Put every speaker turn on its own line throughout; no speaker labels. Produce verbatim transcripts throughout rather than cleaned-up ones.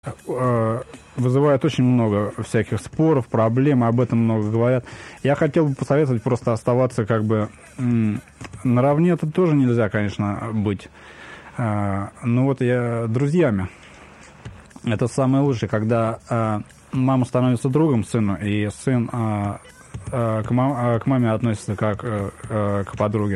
вызывает очень много всяких споров, проблем, об этом много говорят. Я хотел бы посоветовать просто оставаться как бы наравне. Это тоже нельзя, конечно, быть. Ну вот я друзьями. Это самое лучшее, когда мама становится другом сыну, и сын к маме, к маме относится как к подруге.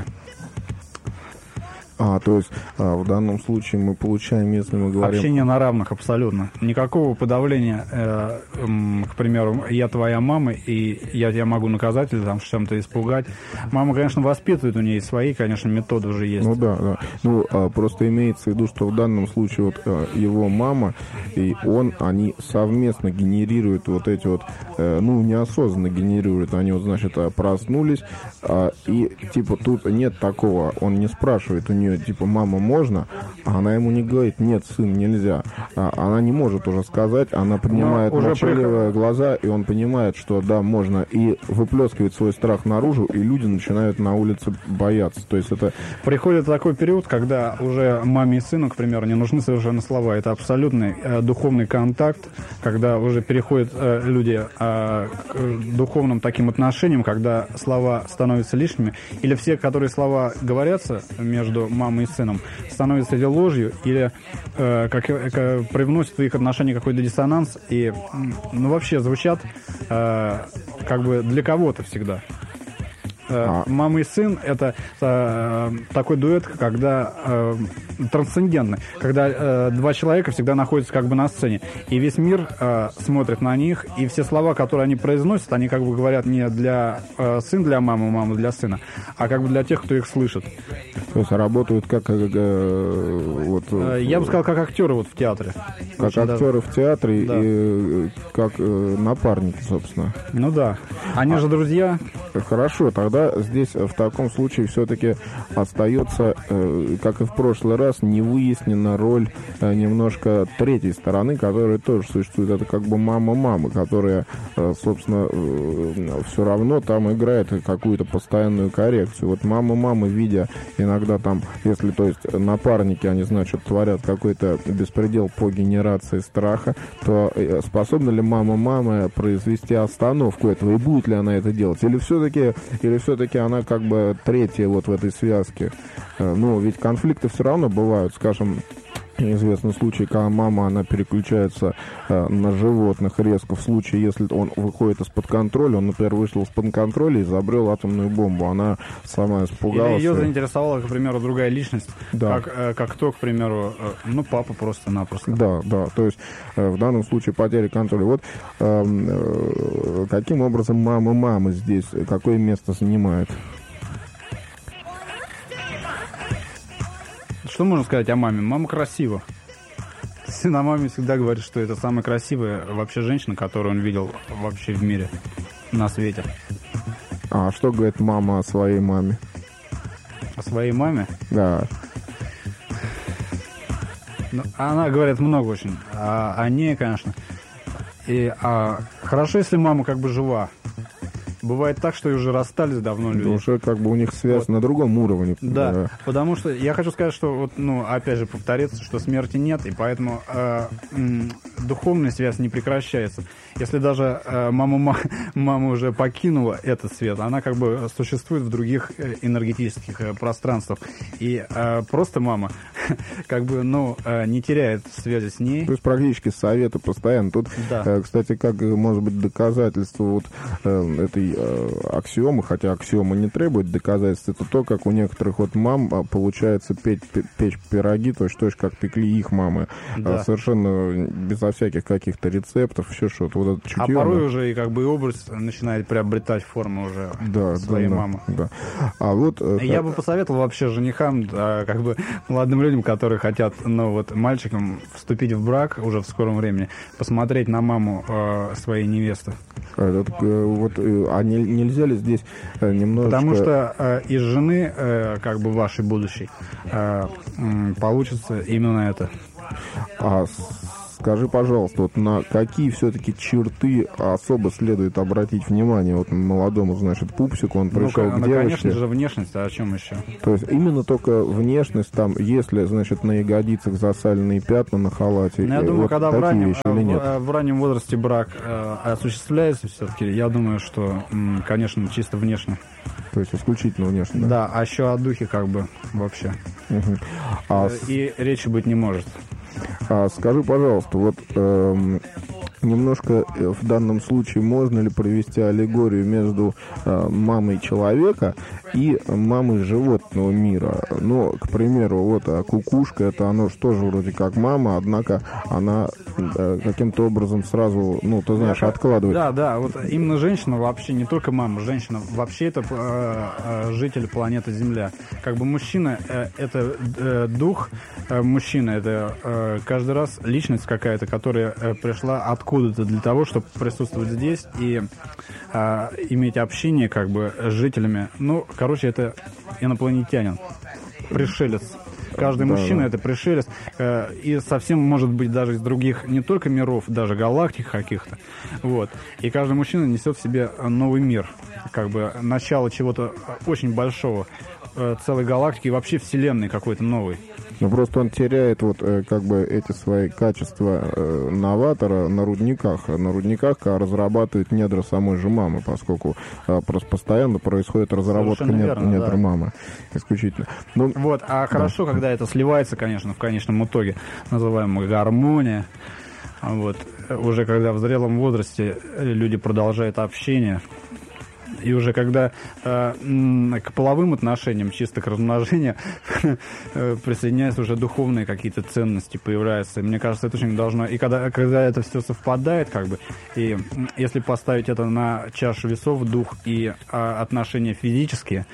А, то есть а, в данном случае мы получаем, если мы говорим...
Общение на равных, абсолютно. Никакого подавления, э, э, к примеру, я твоя мама, и я тебя могу наказать или там чем-то испугать. Мама, конечно, воспитывает, у нее свои, конечно, методы уже есть.
Ну да, да. Ну, а, просто имеется в виду, что в данном случае вот а, его мама и он, они совместно генерируют вот эти вот, э, ну, неосознанно генерируют, они вот, значит, проснулись, а, и, типа, тут нет такого, он не спрашивает у нее, типа, мама, можно? А она ему не говорит, нет, сын, нельзя. А она не может уже сказать, она поднимает молчаливые при... глаза, и он понимает, что да, можно, и выплескивает свой страх наружу, и люди начинают на улице бояться. То есть это...
Приходит такой период, когда уже маме и сыну, к примеру, не нужны совершенно слова. Это абсолютный э, духовный контакт, когда уже переходят э, люди э, к духовным таким отношениям, когда слова становятся лишними, или все, которые слова говорятся между мамой и сыном, становится ли ложью, или э, как, как, привносит в их отношения какой-то диссонанс, и ну, вообще звучат э, как бы для кого-то всегда. Э, мама и сын — это э, такой дуэт, когда э, трансцендентный, когда э, два человека всегда находятся как бы на сцене, и весь мир э, смотрит на них, и все слова, которые они произносят, они как бы говорят не для э, сын для мамы, мама для сына, а как бы для тех, кто их слышит.
То есть работают как... как э, вот,
Я бы сказал, как актеры вот в театре.
Как
очень
актеры
даже.
в театре,
Да.
и как э, напарники, собственно.
Ну да. Они а, же друзья.
Хорошо, тогда здесь в таком случае все-таки остается, э, как и в прошлый раз, не выяснена роль э, немножко третьей стороны, которая тоже существует. Это как бы мама-мама, которая, э, собственно, э, все равно там играет какую-то постоянную коррекцию. Вот мама-мама, видя иногда там, если, то есть, напарники, они, значит, творят какой-то беспредел по генерации страха, то э, способна ли мама-мама произвести остановку этого, и будет ли она это делать? Или все-таки, или все-таки она как бы третья вот в этой связке? Э, ну, ведь конфликты все равно бывают, скажем, известный случай, когда мама, она переключается э, на животных резко в случае, если он выходит из-под контроля. Он, например, вышел из-под контроля и изобрел атомную бомбу. Она сама испугалась.
Или ее заинтересовала, к примеру, другая личность.
Да.
Как, э, как то, к примеру, э, ну, папа просто-напросто.
Да, да. То есть э, в данном случае потеря контроля. Вот э, э, каким образом мама-мама здесь, какое место занимает?
Что можно сказать о маме? Мама красива. Сын о маме всегда говорит, что это самая красивая вообще женщина, которую он видел вообще в мире, на свете.
А что говорит мама о своей маме?
О своей маме?
Да.
Ну, она говорит много очень. А, о ней, конечно. И а, хорошо, если мама как бы жива. Бывает так, что и уже расстались давно люди.
Уже как бы у них связь вот. На другом уровне.
Да, да, потому что я хочу сказать, что вот, ну, опять же повториться, что смерти нет, и поэтому э, м, духовная связь не прекращается. Если даже э, мама, мама уже покинула этот свет, она как бы существует в других энергетических э, пространствах. И э, просто мама как бы, ну, э, не теряет связи с ней.
То есть практически советы постоянно. Тут,
да.
э, кстати, как может быть доказательство вот э, этой э, аксиомы, хотя аксиома не требует доказательств, это то, как у некоторых вот мам получается печь, печь пироги, точно как пекли их мамы. Да. Совершенно безо всяких каких-то рецептов, еще что-то. Вот чутье,
а порой
да.
уже и как бы и образ начинает приобретать форму уже
да,
своей
да,
мамы.
Да. А вот,
я
как...
бы посоветовал вообще женихам, да, как бы молодым людям, которые хотят, ну вот мальчикам вступить в брак уже в скором времени, посмотреть на маму э, своей невесты.
Этот, э, вот, э, а не, нельзя ли здесь э, немножечко...
Потому что э, из жены, э, как бы вашей будущей, э, э, получится именно это.
А скажи, пожалуйста, вот на какие все-таки черты особо следует обратить внимание вот молодому, значит, пупсику, он пришел
ну,
к
ну,
девушке.
Конечно же, внешность, а о чем еще?
То есть именно только внешность, там, если, значит, на ягодицах засаленные пятна на халате,
ну, я думаю,
вот
когда в раннем,
вещи или нет?
В, в раннем возрасте брак э, осуществляется все-таки, я думаю, что, м, конечно, чисто внешне.
То есть исключительно внешне, да?
Да, а еще о духе как бы вообще.
Угу. А
И с... речи быть не может.
А скажи, пожалуйста, вот эм, немножко в данном случае можно ли провести аллегорию между э, мамой человека и мамой животного мира? Ну, к примеру, вот а кукушка, это оно же тоже вроде как мама, однако она э, каким-то образом сразу, ну, ты знаешь, откладывает.
Да, да, вот именно женщина вообще не только мама, женщина вообще это э, э, житель планеты Земля. Как бы мужчина э, это э, дух, э, мужчина это э, каждый раз личность какая-то, которая э, пришла откуда-то для того, чтобы присутствовать здесь и э, иметь общение как бы с жителями. Ну, короче, это инопланетянин, пришелец. Каждый да, мужчина да. это пришелец, э, и совсем может быть даже из других, не только миров, даже галактик каких-то. Вот. И каждый мужчина несет в себе новый мир, как бы начало чего-то очень большого, э, целой галактики и вообще вселенной какой-то новой.
Ну, просто он теряет вот э, как бы эти свои качества э, новатора на рудниках. На рудниках разрабатывает недра самой же мамы, поскольку э, просто постоянно происходит разработка нед,
верно,
недр
да.
мамы. Исключительно. Ну,
вот, а
да.
хорошо, когда это сливается, конечно, в конечном итоге, называемая гармония. Вот. Уже когда в зрелом возрасте люди продолжают общение, и уже когда э, к половым отношениям, чисто к размножению, присоединяются уже духовные какие-то ценности, появляются. И мне кажется, это очень должно... И когда, когда это все совпадает, как бы, и если поставить это на чашу весов, дух и а, отношения физические,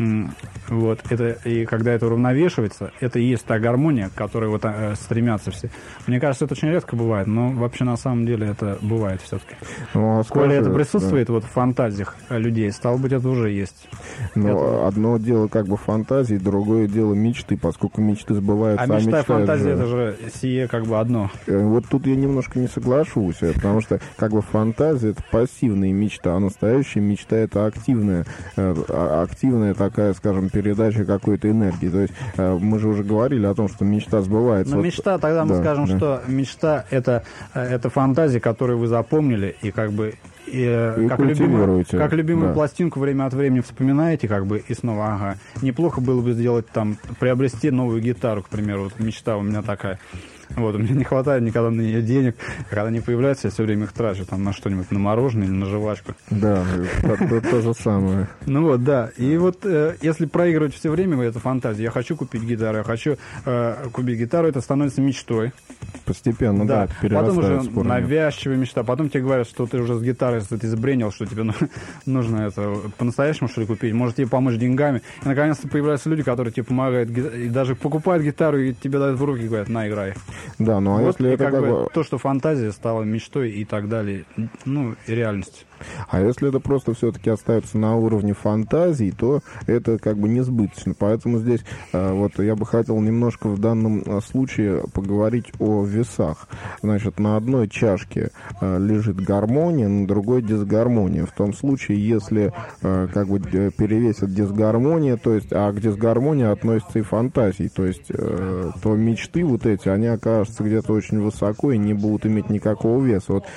вот, это, и когда это уравновешивается, это и есть та гармония, к которой вот, э, стремятся все. Мне кажется, это очень редко бывает, но вообще на самом деле это бывает все-таки. Ну, а Коли это присутствует да. вот, в фантазиях людей, стало быть, это уже есть.
Но
это...
одно дело как бы фантазии, другое дело мечты, поскольку мечты сбываются.
А мечта
а
и фантазия же... это же сие как бы одно.
Вот тут я немножко не соглашусь, потому что как бы фантазия это пассивная мечта, а настоящая мечта это активная, активная такая, скажем, передача какой-то энергии. То есть э, мы же уже говорили о том, что мечта сбывается.
Но
вот...
мечта, тогда мы да, скажем, да. что мечта это, это фантазия, которую вы запомнили, и как бы и, и как, любимую, как любимую да. пластинку время от времени вспоминаете, как бы, и снова, ага, неплохо было бы сделать там, приобрести новую гитару, к примеру, вот мечта у меня такая. Вот, у меня не хватает никогда на нее денег. Когда они появляются, я все время их трачу там на что-нибудь, на мороженое или на жвачку.
Да, это то же самое.
Ну вот, да. И вот если проигрывать все время эту фантазию, я хочу купить гитару, я хочу купить гитару, это становится мечтой.
Постепенно, да,
да. Потом уже навязчивая мечта. Потом тебе говорят, что ты уже с гитарой ты забренил, что тебе нужно это по-настоящему, что ли, купить. Может тебе помочь деньгами. И наконец-то появляются люди, которые тебе помогают, и даже покупают гитару, и тебе дают в руки и говорят, на, играй.
Да, ну а вот если это
как
как
бы,
бы...
то, что фантазия стала мечтой и так далее, ну, и реальностью.
А если это просто все-таки остается на уровне фантазий, то это как бы несбыточно. Поэтому здесь вот я бы хотел немножко в данном случае поговорить о весах. Значит, на одной чашке лежит гармония, на другой дисгармония. В том случае, если как бы перевесит дисгармония, то есть, а к дисгармонии относятся и фантазии, то есть, то мечты вот эти, они окажутся где-то очень высоко и не будут иметь никакого веса. Вот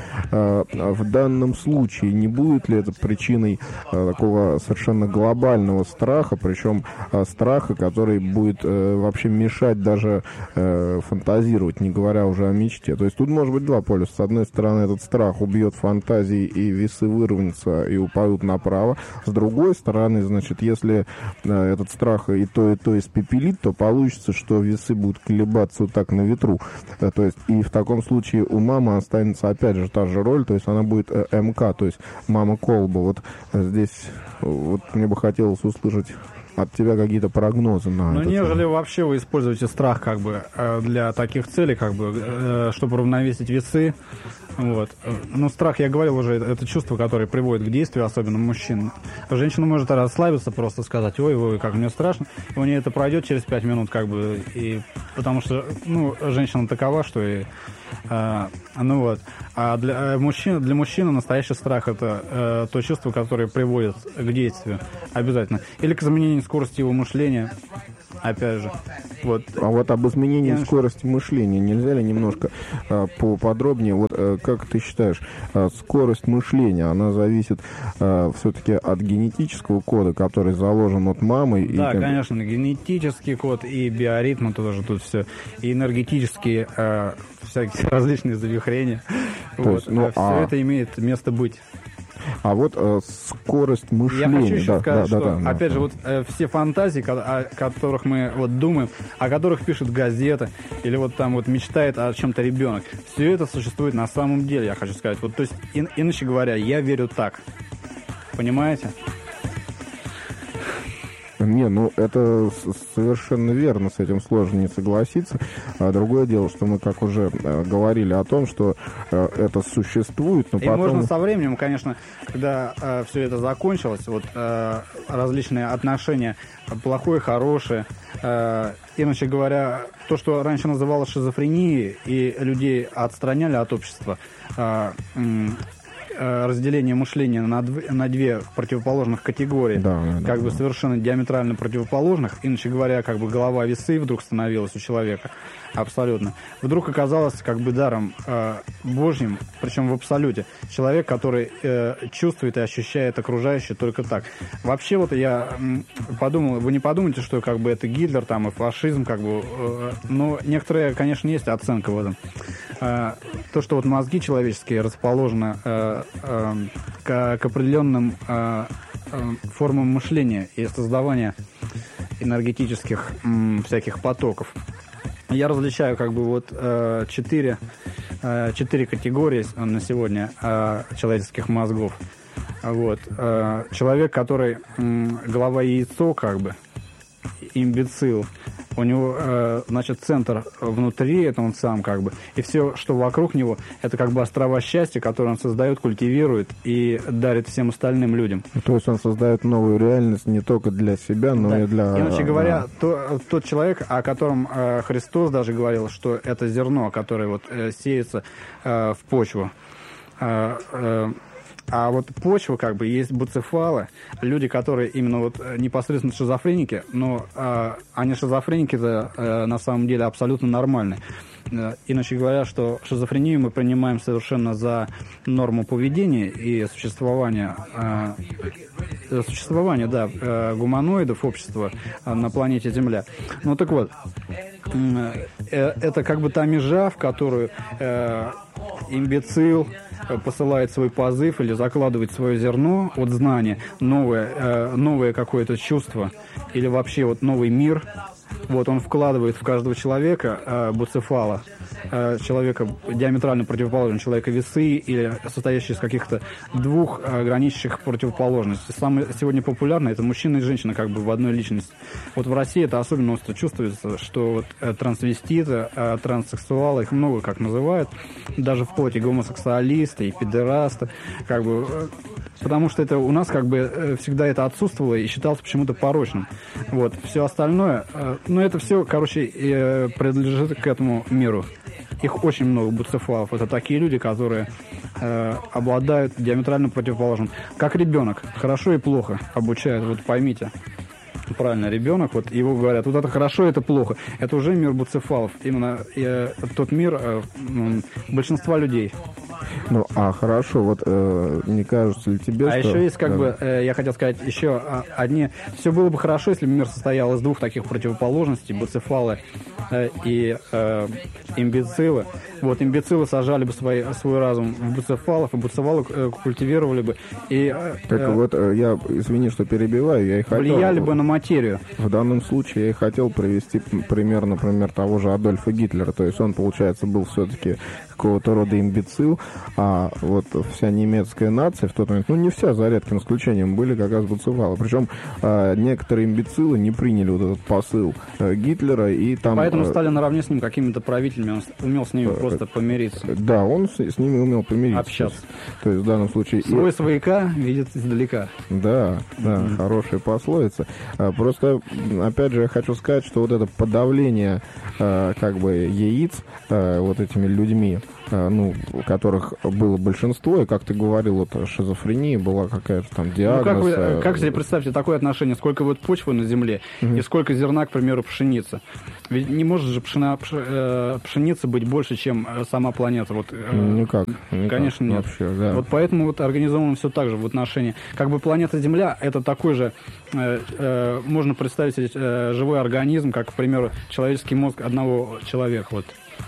в данном случае не будет ли это причиной э, такого совершенно глобального страха, причем э, страха, который будет э, вообще мешать даже э, фантазировать, не говоря уже о мечте. То есть тут может быть два полюса. С одной стороны, этот страх убьет фантазии, и весы выровнятся и упадут направо. С другой стороны, значит, если э, этот страх и то, и то испепелит, то получится, что весы будут колебаться вот так на ветру. Э, то есть и в таком случае у мамы останется опять же та же роль, то есть она будет э, МК, то есть мама Колба. Вот здесь вот мне бы хотелось услышать от тебя какие-то прогнозы на
Ну,
это.
нежели вообще вы используете страх как бы для таких целей, как бы, чтобы равновесить весы, Вот. Ну, страх, я говорил уже, это чувство, которое приводит к действию, особенно мужчин. Женщина может расслабиться, просто сказать, ой, ой, как мне страшно. И у нее это пройдет через пять минут, как бы, и потому что, ну, женщина такова, что и, э, ну вот. А для, э, мужчины, для мужчины настоящий страх – это э, то чувство, которое приводит к действию обязательно. Или к изменению скорости его мышления. Опять же, вот.
А вот об изменении
Я...
скорости мышления нельзя ли немножко а, поподробнее? Вот а, как ты считаешь, а, скорость мышления, она зависит а, все-таки от генетического кода, который заложен от мамы?
Да,
и...
конечно, генетический код и биоритмы тоже тут все, и энергетические а, всякие различные завихрения. Вот.
Есть, ну,
а все
а...
это имеет место быть.
А вот э, скорость мышления...
Я хочу еще
да,
сказать,
да,
что,
да, да,
опять
да.
же, вот э, все фантазии, о которых мы вот думаем, о которых пишет газета, или вот там вот мечтает о чем-то ребенок, все это существует на самом деле, я хочу сказать. Вот, то есть, и, иначе говоря, я верю так. Понимаете?
Не, ну это совершенно верно, с этим сложно не согласиться. А другое дело, что мы, как уже э, говорили о том, что э, это существует, но
и
потом...
можно со временем, конечно, когда э, все это закончилось, вот э, различные отношения, плохое, хорошее, э, иначе говоря, то, что раньше называлось шизофренией, и людей отстраняли от общества, э, э, разделение мышления на, дв- на две противоположных категории,
да, да,
как
да,
бы
да.
совершенно диаметрально противоположных, иначе говоря, как бы голова весы вдруг становилась у человека, абсолютно. Вдруг оказалось как бы даром э, Божьим, причем в абсолюте, человек, который э, чувствует и ощущает окружающее только так. Вообще вот я м, подумал, вы не подумайте, что как бы это Гитлер там и фашизм, как бы, э, но некоторые, конечно, есть оценка в этом. Э, то, что вот мозги человеческие расположены э, э, к, к определенным э, э, формам мышления и создавания энергетических м, всяких потоков. Я различаю как бы вот э, четыре, э, четыре категории на сегодня э, человеческих мозгов. Вот. Э, человек, который э, голова яйцо, как бы, имбецил, у него, э, значит, центр внутри, это он сам, как бы, и все, что вокруг него, это как бы острова счастья, которые он создает, культивирует и дарит всем остальным людям.
То есть он создает новую реальность не только для себя, но
да.
и для...
Иначе говоря, то, тот человек, о котором э, Христос даже говорил, что это зерно, которое вот э, сеется э, в почву. Э, э, А вот почва, как бы, есть буцефалы, люди, которые именно вот непосредственно шизофреники, но э, они шизофреники-то э, на самом деле абсолютно нормальны. Э, иначе говоря, что шизофрению мы принимаем совершенно за норму поведения и существования, э, существования, да, э, гуманоидов общества э, на планете Земля. Ну так вот, э, э, это как бы та межа, в которую э, имбецил посылает свой позыв или закладывает свое зерно от знания, новое, э, новое какое-то чувство или вообще вот новый мир. Вот он вкладывает в каждого человека э, буцефала, э, человека диаметрально противоположного, человека весы или состоящий из каких-то двух э, граничащих противоположностей. Самое сегодня популярное — это мужчина и женщина как бы в одной личности. Вот в России это особенно остро чувствуется, что вот, э, трансвеститы, э, транссексуалы, их много как называют, даже вплоть и гомосексуалисты, и педерасты, как бы, э, потому что это у нас как бы э, всегда это отсутствовало и считалось почему-то порочным. Вот. Все остальное, э, ну это все, короче, э, принадлежит к этому миру. Их очень много буцефалов. Это такие люди, которые э, обладают диаметрально противоположным. Как ребенок. Хорошо и плохо обучают. Вот поймите. Правильно, ребенок, вот его говорят, вот это хорошо, это плохо. Это уже мир буцефалов. Именно э, тот мир э, э, большинства людей.
Ну, а хорошо, вот э, не кажется ли тебе,
а
что...
еще есть, как
да.
бы, э, я хотел сказать, еще одни... Все было бы хорошо, если бы мир состоял из двух таких противоположностей, буцефалы э, и э, имбецилы. Вот, имбецилы сажали бы свои, свой разум в буцефалов, и буцефалы э, культивировали бы. И, э,
так
э,
вот, э, я, извини, что перебиваю, я и хотел...
Влияли бы на материю.
В данном случае я и хотел привести пример, например, того же Адольфа Гитлера. То есть он, получается, был все-таки какого-то рода имбецил, а вот вся немецкая нация в тот момент, ну не вся, за редким исключением, были как раз буцефалы. Причем а, некоторые имбецилы не приняли вот этот посыл а, Гитлера, и там...
Поэтому
а,
стали наравне с ним какими-то правителями, он умел с ними а, просто помириться.
Да, он с, с ними умел помириться.
Общаться.
То есть в данном случае...
Свой свояка видит издалека.
Да, да, mm-hmm. хорошая пословица. А, просто, опять же, я хочу сказать, что вот это подавление а, как бы яиц а, вот этими людьми, ну, у которых было большинство, и, как ты говорил, вот шизофрения была какая-то там диагноз. Ну,
как, вы, как себе представьте такое отношение, сколько вот почвы на земле, mm-hmm. и сколько зерна, к примеру, пшеницы. Ведь не может же пшена, пш, э, пшеницы быть больше, чем сама планета. Вот, э,
никак, никак.
Конечно, нет.
Вообще, да.
Вот поэтому вот организовано все так же в отношении. Как бы планета Земля — это такой же, э, э, можно представить себе, э, живой организм, как, к примеру, человеческий мозг одного человека. Вот.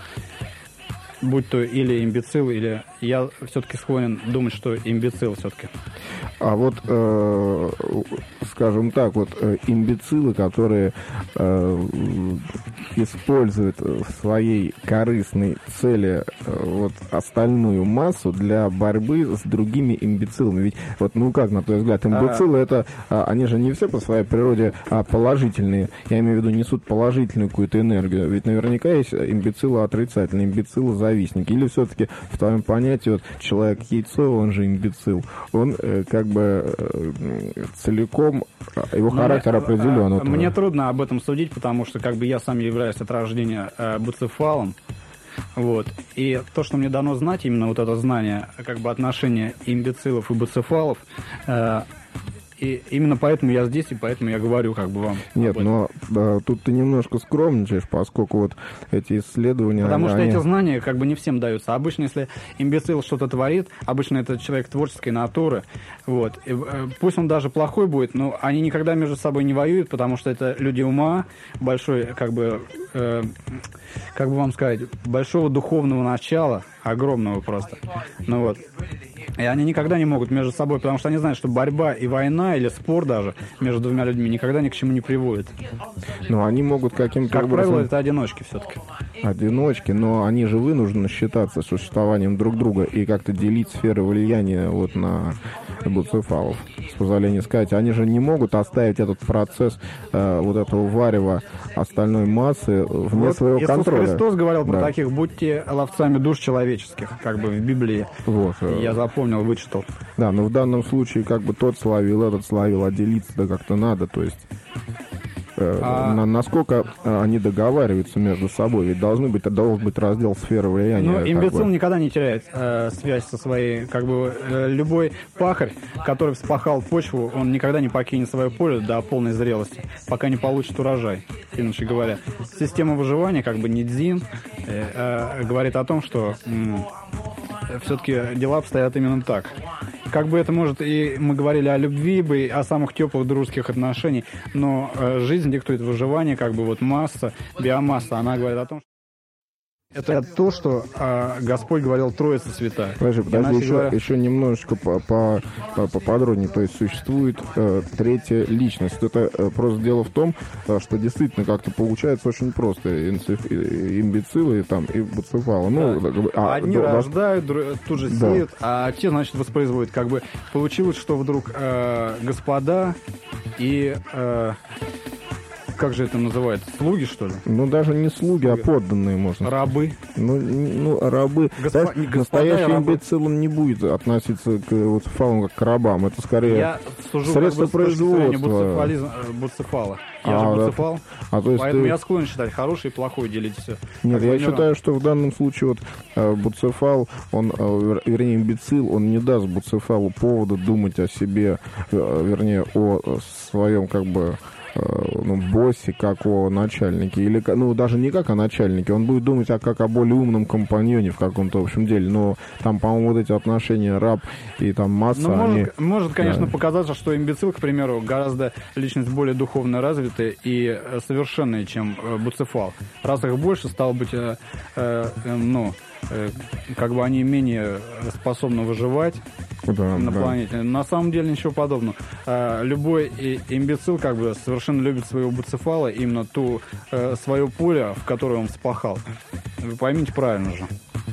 Будь то или имбецил, или... Я все-таки склонен думать, что имбецил все-таки.
А вот, э, скажем так, вот э, имбецилы, которые э, используют в своей корыстной цели э, вот остальную массу для борьбы с другими имбецилами. Ведь вот, ну как, на твой взгляд, имбецилы, а... это... А, они же не все по своей природе а, положительные. Я имею в виду, несут положительную какую-то энергию. Ведь наверняка есть имбецилы отрицательные, имбецилы завистники. Или все-таки в твоем понятии вот человек-яйцо, он же имбецил, он э, как бы э, целиком, его Но характер мне, определен.
Вот, мне трудно об этом судить, потому что как бы я сам являюсь от рождения э, буцефалом. Вот. И то, что мне дано знать, именно вот это знание, как бы отношения имбецилов и буцефалов, э, и именно поэтому я здесь, и поэтому я говорю как бы вам.
Нет, но да, тут ты немножко скромничаешь, поскольку вот эти исследования...
Потому
они,
что
они...
эти знания как бы не всем даются. Обычно, если имбецил что-то творит, обычно это человек творческой натуры, вот. И, э, пусть он даже плохой будет, но они никогда между собой не воюют, потому что это люди ума, большой, как бы, э, как бы вам сказать, большого духовного начала, огромного просто. Ну вот. И они никогда не могут между собой, потому что они знают, что борьба и война, или спор даже между двумя людьми никогда ни к чему не приводит.
Но они могут каким-то
Как
образом...
правило, это одиночки все-таки.
Одиночки, но они же вынуждены считаться существованием друг друга и как-то делить сферы влияния вот на буцефалов, с позволения сказать. Они же не могут оставить этот процесс э, вот этого варева остальной массы вне вот своего
Иисус
контроля.
Христос говорил
да.
про таких: будьте ловцами душ человеческих, как бы в Библии.
Вот.
Я запомнил, вычитал.
Да, но в данном случае как бы тот словил, этот словил, а делиться-то как-то надо, то есть... А... На, насколько они договариваются между собой, ведь должны быть, должен быть раздел сферы влияния.
Ну, имбецил
бы.
никогда не теряет э, связь со своей, как бы, э, любой пахарь, который вспахал почву, он никогда не покинет свое поле до полной зрелости, пока не получит урожай, иначе говоря. Система выживания, как бы, Нидзин, э, э, говорит о том, что э, все-таки дела обстоят именно так. Как бы это, может, и мы говорили о любви, бы, о самых теплых дружеских отношениях, но э, жизнь диктует выживание, как бы вот масса, биомасса, она говорит о том, что это то, что э, Господь говорил Троица Святая.
Подожди, подожди, еще,
говоря...
еще немножечко по, по, по, поподробнее. То есть существует э, третья личность. Это э, просто дело в том, э, что действительно как-то получается очень просто. Инциф, имбецилы там, и буцефалы. Ну,
да.
а,
Одни
да,
рождают, да. тут же
да.
сеют, а те, значит, воспроизводят. Как бы получилось, что вдруг э, господа и... Э, как же это называется? Слуги, что ли?
Ну, даже не слуги, слуги. а подданные, можно
Рабы.
Ну, ну рабы.
Госпо...
Знаешь, настоящий имбецил не будет относиться к буцефалам как к рабам. Это скорее
Я сужу
средство
как бы
производства.
Буцефала. Я
а,
же буцефал,
да. а, то есть
поэтому
ты...
я склонен считать хороший и плохой, делить все.
Нет, я считаю, что в данном случае вот э, буцефал, он, э, вернее, имбецил, он не даст буцефалу повода думать о себе, э, вернее, о своем, как бы, ну, боссе, как о начальнике, или, ну, даже не как о начальнике, он будет думать а как о более умном компаньоне в каком-то общем деле, но там, по-моему, вот эти отношения раб и там масса,
ну,
они...
может, может, конечно,
да. показаться,
что имбецил, к примеру, гораздо личность более духовно развитая и совершенная, чем буцефал. Раз их больше, стало быть, э, э, ну, э, как бы они менее способны выживать
да,
на
да.
планете. На самом деле ничего подобного. Любой имбецил как бы совершенно любит своего буцефала, именно ту свое поле, в которое он вспахал. Вы поймите правильно же.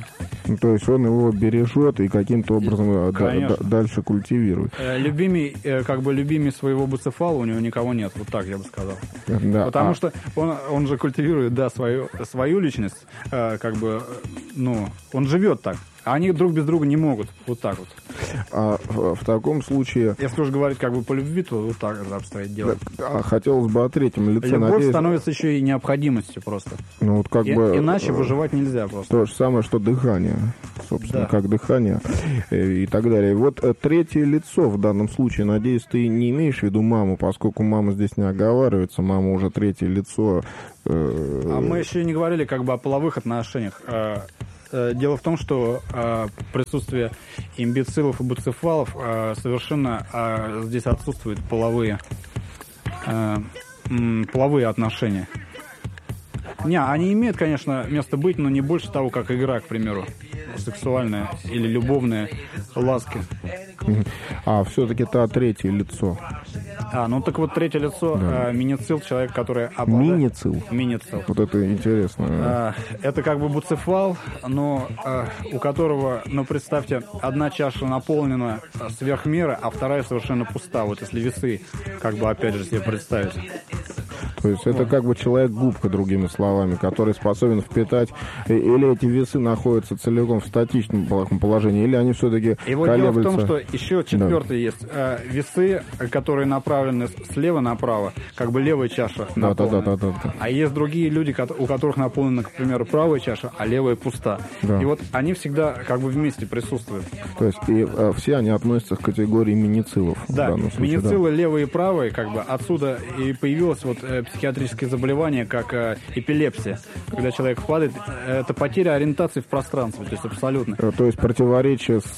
Ну, то есть он его бережет и каким-то образом д- дальше культивирует.
Любимый, как бы любимый своего буцефала у него никого нет, вот так я бы сказал.
Да,
Потому
а...
что он, он же культивирует, да, свою, свою личность, как бы, ну, он живет так. А они друг без друга не могут. Вот так вот.
А в, в таком случае...
Если уж говорить как бы по любви, то вот так это обстоит дело.
А хотелось бы о третьем лице.
Любовь
Надеюсь...
становится еще и необходимостью просто.
Ну, вот как
и,
бы...
Иначе выживать нельзя просто.
То же самое, что дыхание. Собственно,
да.
как дыхание и так далее. Вот третье лицо в данном случае. Надеюсь, ты не имеешь в виду маму, поскольку мама здесь не оговаривается. Мама уже третье лицо.
А мы еще не говорили как бы о половых отношениях. Дело в том, что э, присутствие имбецилов и буцефалов э, совершенно э, здесь отсутствуют половые, э, м, половые отношения. Не, они имеют, конечно, место быть, но не больше того, как игра, к примеру, сексуальная или любовная ласки.
А все-таки это третье лицо.
А, ну так вот третье лицо, да. э, миницил, человек, который обладает...
Миницил?
Миницил.
Вот это интересно.
А, это как бы буцефал, но а, у которого, ну представьте, одна чаша наполнена сверх меры, а вторая совершенно пуста. Вот если весы, как бы опять же себе представить.
То есть это как бы человек-губка, другими словами, который способен впитать, или эти весы находятся целиком в статичном положении, или они все-таки
Его
колеблются.
дело в том, что еще четвертый да. есть. Э, весы, которые направлены слева направо, как бы левая чаша
да,
наполнена.
Да, да, да, да.
А есть другие люди, у которых наполнена, к примеру, правая чаша, а левая пуста.
Да.
И вот они всегда как бы вместе присутствуют.
То есть и э, все они относятся к категории миницилов.
Да,
в данном случае,
миницилы
да.
левые и правые, как бы отсюда и появилось вот э, психиатрическое заболевание, как э, эпилепсия. Когда человек падает, э, это потеря ориентации в пространстве, то есть абсолютно.
То есть противоречие с,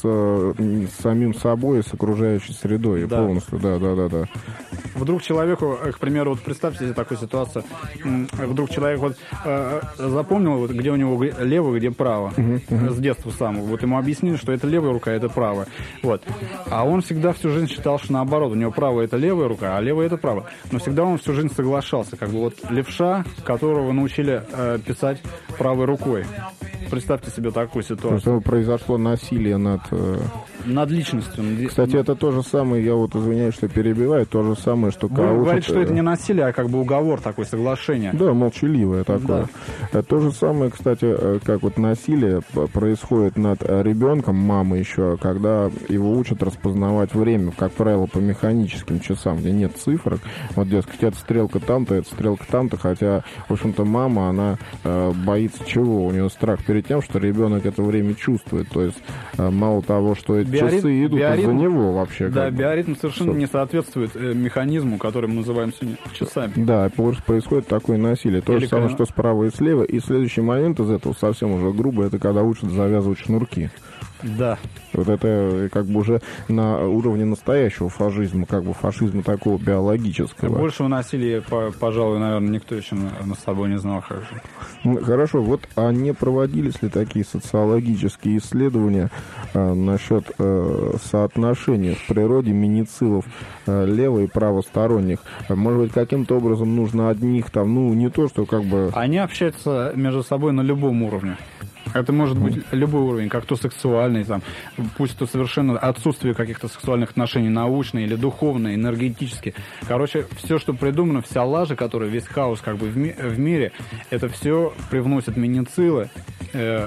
с самим собой, с окружающей средой да. полностью, да, да, да, да.
Вдруг человеку, к примеру, вот представьте себе такую ситуацию, вдруг человек вот э, запомнил, вот, где у него лево, где право, uh-huh, uh-huh. с детства самого. Вот ему объяснили, что это левая рука, это правая. Вот. А он всегда всю жизнь считал, что наоборот, у него правая это левая рука, а левая это правая. Но всегда он всю жизнь соглашался, как бы вот левша, которого научили э, писать правой рукой. Представьте себе такую ситуацию.
То есть произошло насилие над... Э...
Над личностью.
Кстати, это то же самое, я вот извиняюсь, что перебиваю, то же самое, что...
Вы говорите, что это не насилие, а как бы уговор такой, соглашение.
Да, молчаливое такое. Да. То же самое, кстати, как вот насилие происходит над ребенком, мамы еще, когда его учат распознавать время, как правило, по механическим часам, где нет цифрок. Вот, дескать, это стрелка там-то, это стрелка там-то, хотя, в общем-то, мама, она э, боится чего? У нее страх перед тем, что ребенок это время чувствует. То есть, э, мало того, что эти биоритм, часы идут биоритм, из-за него вообще.
Да, биоритм совершенно Что? не соответствует э, механизму, который мы называем сегодня часами.
Да, происходит такое насилие. То Или же самое, что справа и слева. И следующий момент из этого совсем уже грубо, это когда учат завязывать шнурки.
Да.
Вот это как бы уже на уровне настоящего фашизма, как бы фашизма такого биологического.
Большего насилия, пожалуй, наверное, никто еще над собой не знал. Хорошо.
Хорошо, вот а не проводились ли такие социологические исследования а, насчет а, соотношения в природе миницилов а, лево- и правосторонних? Может быть, каким-то образом нужно одних там, ну, не то, что как бы...
Они общаются между собой на любом уровне. Это может быть любой уровень, как то сексуальный, там, пусть то совершенно отсутствие каких-то сексуальных отношений, научные или духовные, энергетические. Короче, все, что придумано, вся лажа, которая, весь хаос как бы в, ми- в мире, это все привносят миницилы, э,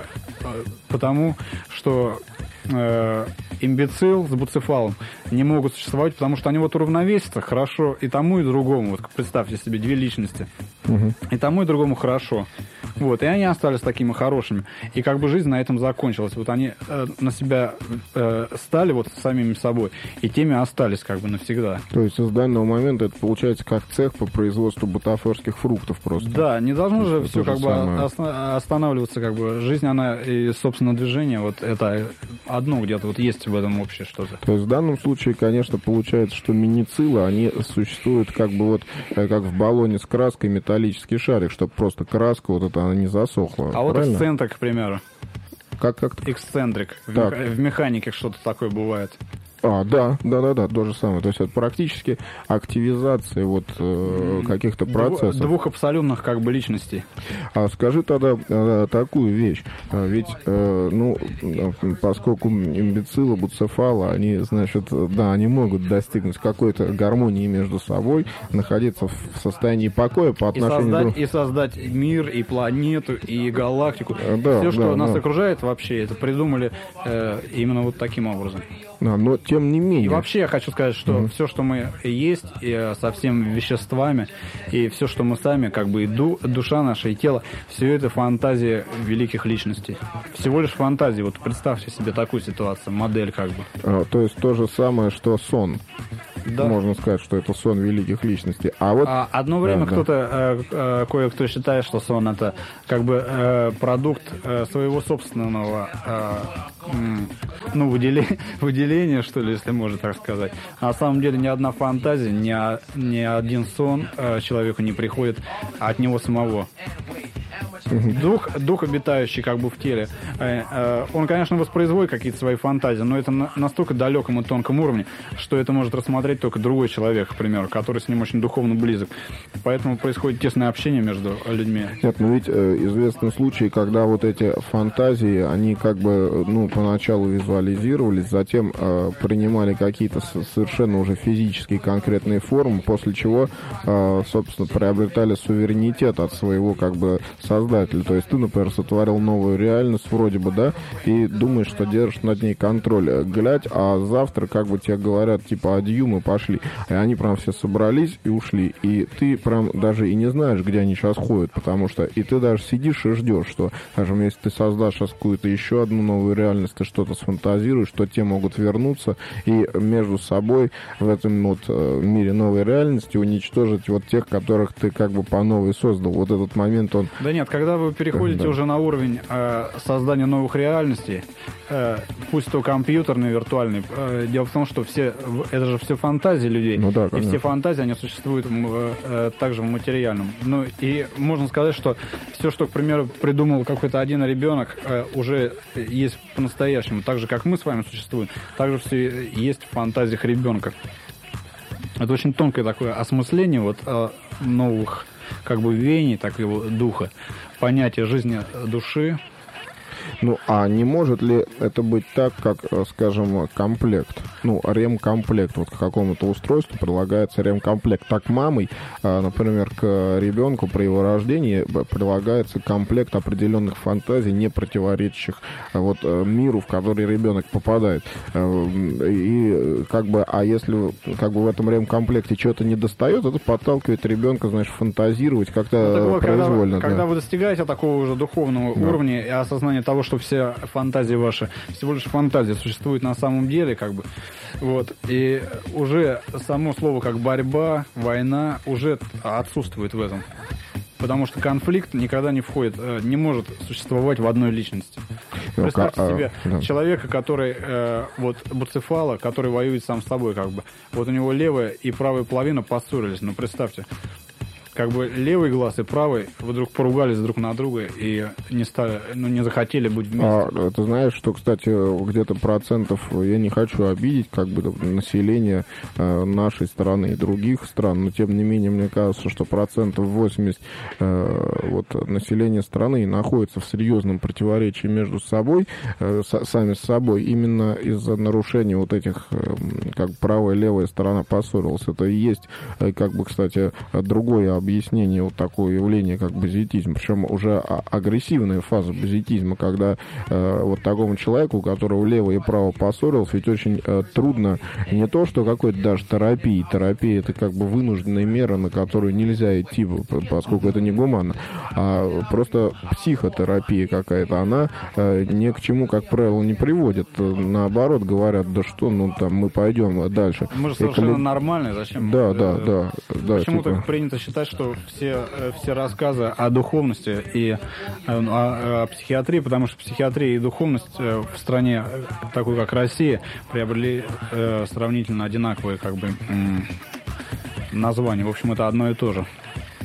потому что э, имбецил с буцефалом не могут существовать, потому что они вот уравновесятся хорошо и тому, и другому. Вот представьте себе две личности. Угу. И тому, и другому хорошо. Вот, и они остались такими хорошими. И как бы жизнь на этом закончилась. Вот они э, на себя э, стали вот самими собой, и теми остались как бы навсегда.
То есть с данного момента это получается как цех по производству бутафорских фруктов просто.
Да, не должно же все как бы оста- останавливаться, как бы. Жизнь, она и, собственно, движение, вот это одно где-то вот есть в этом общее что-то.
То есть в данном случае, конечно, получается, что миницилы, они существуют как бы вот, как в баллоне с краской металлический шарик, чтобы просто краска вот эта она не засохла.
А вот эксцентрик, к примеру.
Как, как
Эксцентрик. В, мех... в механике что-то такое бывает.
А, да, да, да, да, то же самое. То есть это практически активизация вот э, каких-то процессов.
Двух абсолютных как бы личностей.
А скажи тогда э, такую вещь. Ведь, э, ну, поскольку имбецилы, буцефалы, они, значит, да, они могут достигнуть какой-то гармонии между собой, находиться в состоянии покоя по отношению...
И создать,
друг...
и создать мир, и планету, и галактику.
Да,
Все, что
да,
нас
да.
окружает вообще, это придумали э, именно вот таким образом.
Да, но тем не менее...
И вообще я хочу сказать, что
Mm-hmm.
все, что мы есть, и со всеми веществами, и все, что мы сами, как бы и ду, душа наша, и тело, все это фантазия великих личностей. Всего лишь фантазия. Вот представьте себе такую ситуацию, модель как бы.
А, то есть то же самое, что сон.
Да.
Можно сказать, что это сон великих личностей. А вот...
А, одно время
да,
кто-то, э, э, кое-кто считает, что сон это как бы э, продукт э, своего собственного э, м, ну, выделения, выделения, что ли, если можно так сказать. На самом деле ни одна фантазия, ни, ни один сон э, человеку не приходит от него самого. Дух, дух, обитающий как бы в теле, э, э, он, конечно, воспроизводит какие-то свои фантазии, но это на, настолько далеком и тонком уровне, что это может рассмотреть только другой человек, к примеру, который с ним очень духовно близок. Поэтому происходит тесное общение между людьми.
Нет, ну ведь э, известны случаи, когда вот эти фантазии, они как бы, ну, поначалу визуализировались, затем э, принимали какие-то совершенно уже физические конкретные формы, после чего, э, собственно, приобретали суверенитет от своего как бы создателя. То есть ты, например, сотворил новую реальность вроде бы, да, и думаешь, что держишь над ней контроль. Глядь, а завтра как бы тебе говорят, типа, адью, мы пошли. И они прям все собрались и ушли. И ты прям даже и не знаешь, где они сейчас ходят, потому что и ты даже сидишь и ждешь, что, скажем, если ты создашь сейчас какую-то еще одну новую реальность, ты что-то сфантазируешь, что те могут вернуться и между собой в этом вот мире новой реальности уничтожить вот тех, которых ты как бы по новой создал. Вот этот момент, он...
Да нет, когда вы переходите да. уже на уровень э, создания новых реальностей, э, пусть то компьютерный, виртуальный, э, дело в том, что все, это же все фантазии людей,
ну да,
и все фантазии, они существуют в, э, также в материальном. Ну и можно сказать, что все, что, к примеру, придумал какой-то один ребенок, э, уже есть по-настоящему, так же, как мы с вами существуем, также все есть в фантазиях ребенка. Это очень тонкое такое осмысление вот э, новых как бы веяний, так его духа, понятие жизни души.
Ну, а не может ли это быть так, как, скажем, комплект? Ну, ремкомплект. Вот к какому-то устройству прилагается ремкомплект. Так мамой, например, к ребенку при его рождении прилагается комплект определенных фантазий, не противоречащих вот миру, в который ребенок попадает. И как бы, а если как бы в этом ремкомплекте что-то не достает, это подталкивает ребенка, значит, фантазировать как-то
ну,
произвольно.
Когда, да. когда вы достигаете такого уже духовного да. уровня и осознания того, что все фантазии ваши всего лишь фантазии существуют на самом деле, как бы, вот, и уже само слово как борьба, война уже отсутствует в этом. Потому что конфликт никогда не входит, не может существовать в одной личности. Представьте
а,
себе
да.
человека, который, э, вот, буцефала, который воюет сам с собой, как бы. Вот у него левая и правая половина поссорились, ну, представьте. Как бы левый глаз и правый вдруг поругались друг на друга и не стали, ну, не захотели быть вместе.
А, ты знаешь, что, кстати, где-то процентов, я не хочу обидеть, как бы, население э, нашей страны и других стран, но тем не менее, мне кажется, что процентов восемьдесят э, вот, населения страны находится в серьезном противоречии между собой, э, с, сами с собой, именно из-за нарушения вот этих, э, как правая и левая сторона поссорилась. Это и есть, э, как бы, кстати, другое объяснение вот такого явления, как базитизм, причем уже агрессивная фаза базитизма, когда э, вот такому человеку, у которого лево и право поссорилось, ведь очень э, трудно не то, что какой-то даже терапии, терапия это как бы вынужденная мера, на которую нельзя идти, поскольку это не гуманно, а просто психотерапия какая-то, она э, ни к чему, как правило, не приводит, наоборот, говорят, да что, ну там мы пойдем дальше.
Мы же совершенно Эколи... нормальные, зачем?
Да, да, да. да
Почему-то
типа...
принято считать, что все, все рассказы о духовности и о, о психиатрии, потому что психиатрия и духовность в стране, такой как Россия, приобрели э, сравнительно одинаковые как бы, м- названия. В общем, это одно и то же.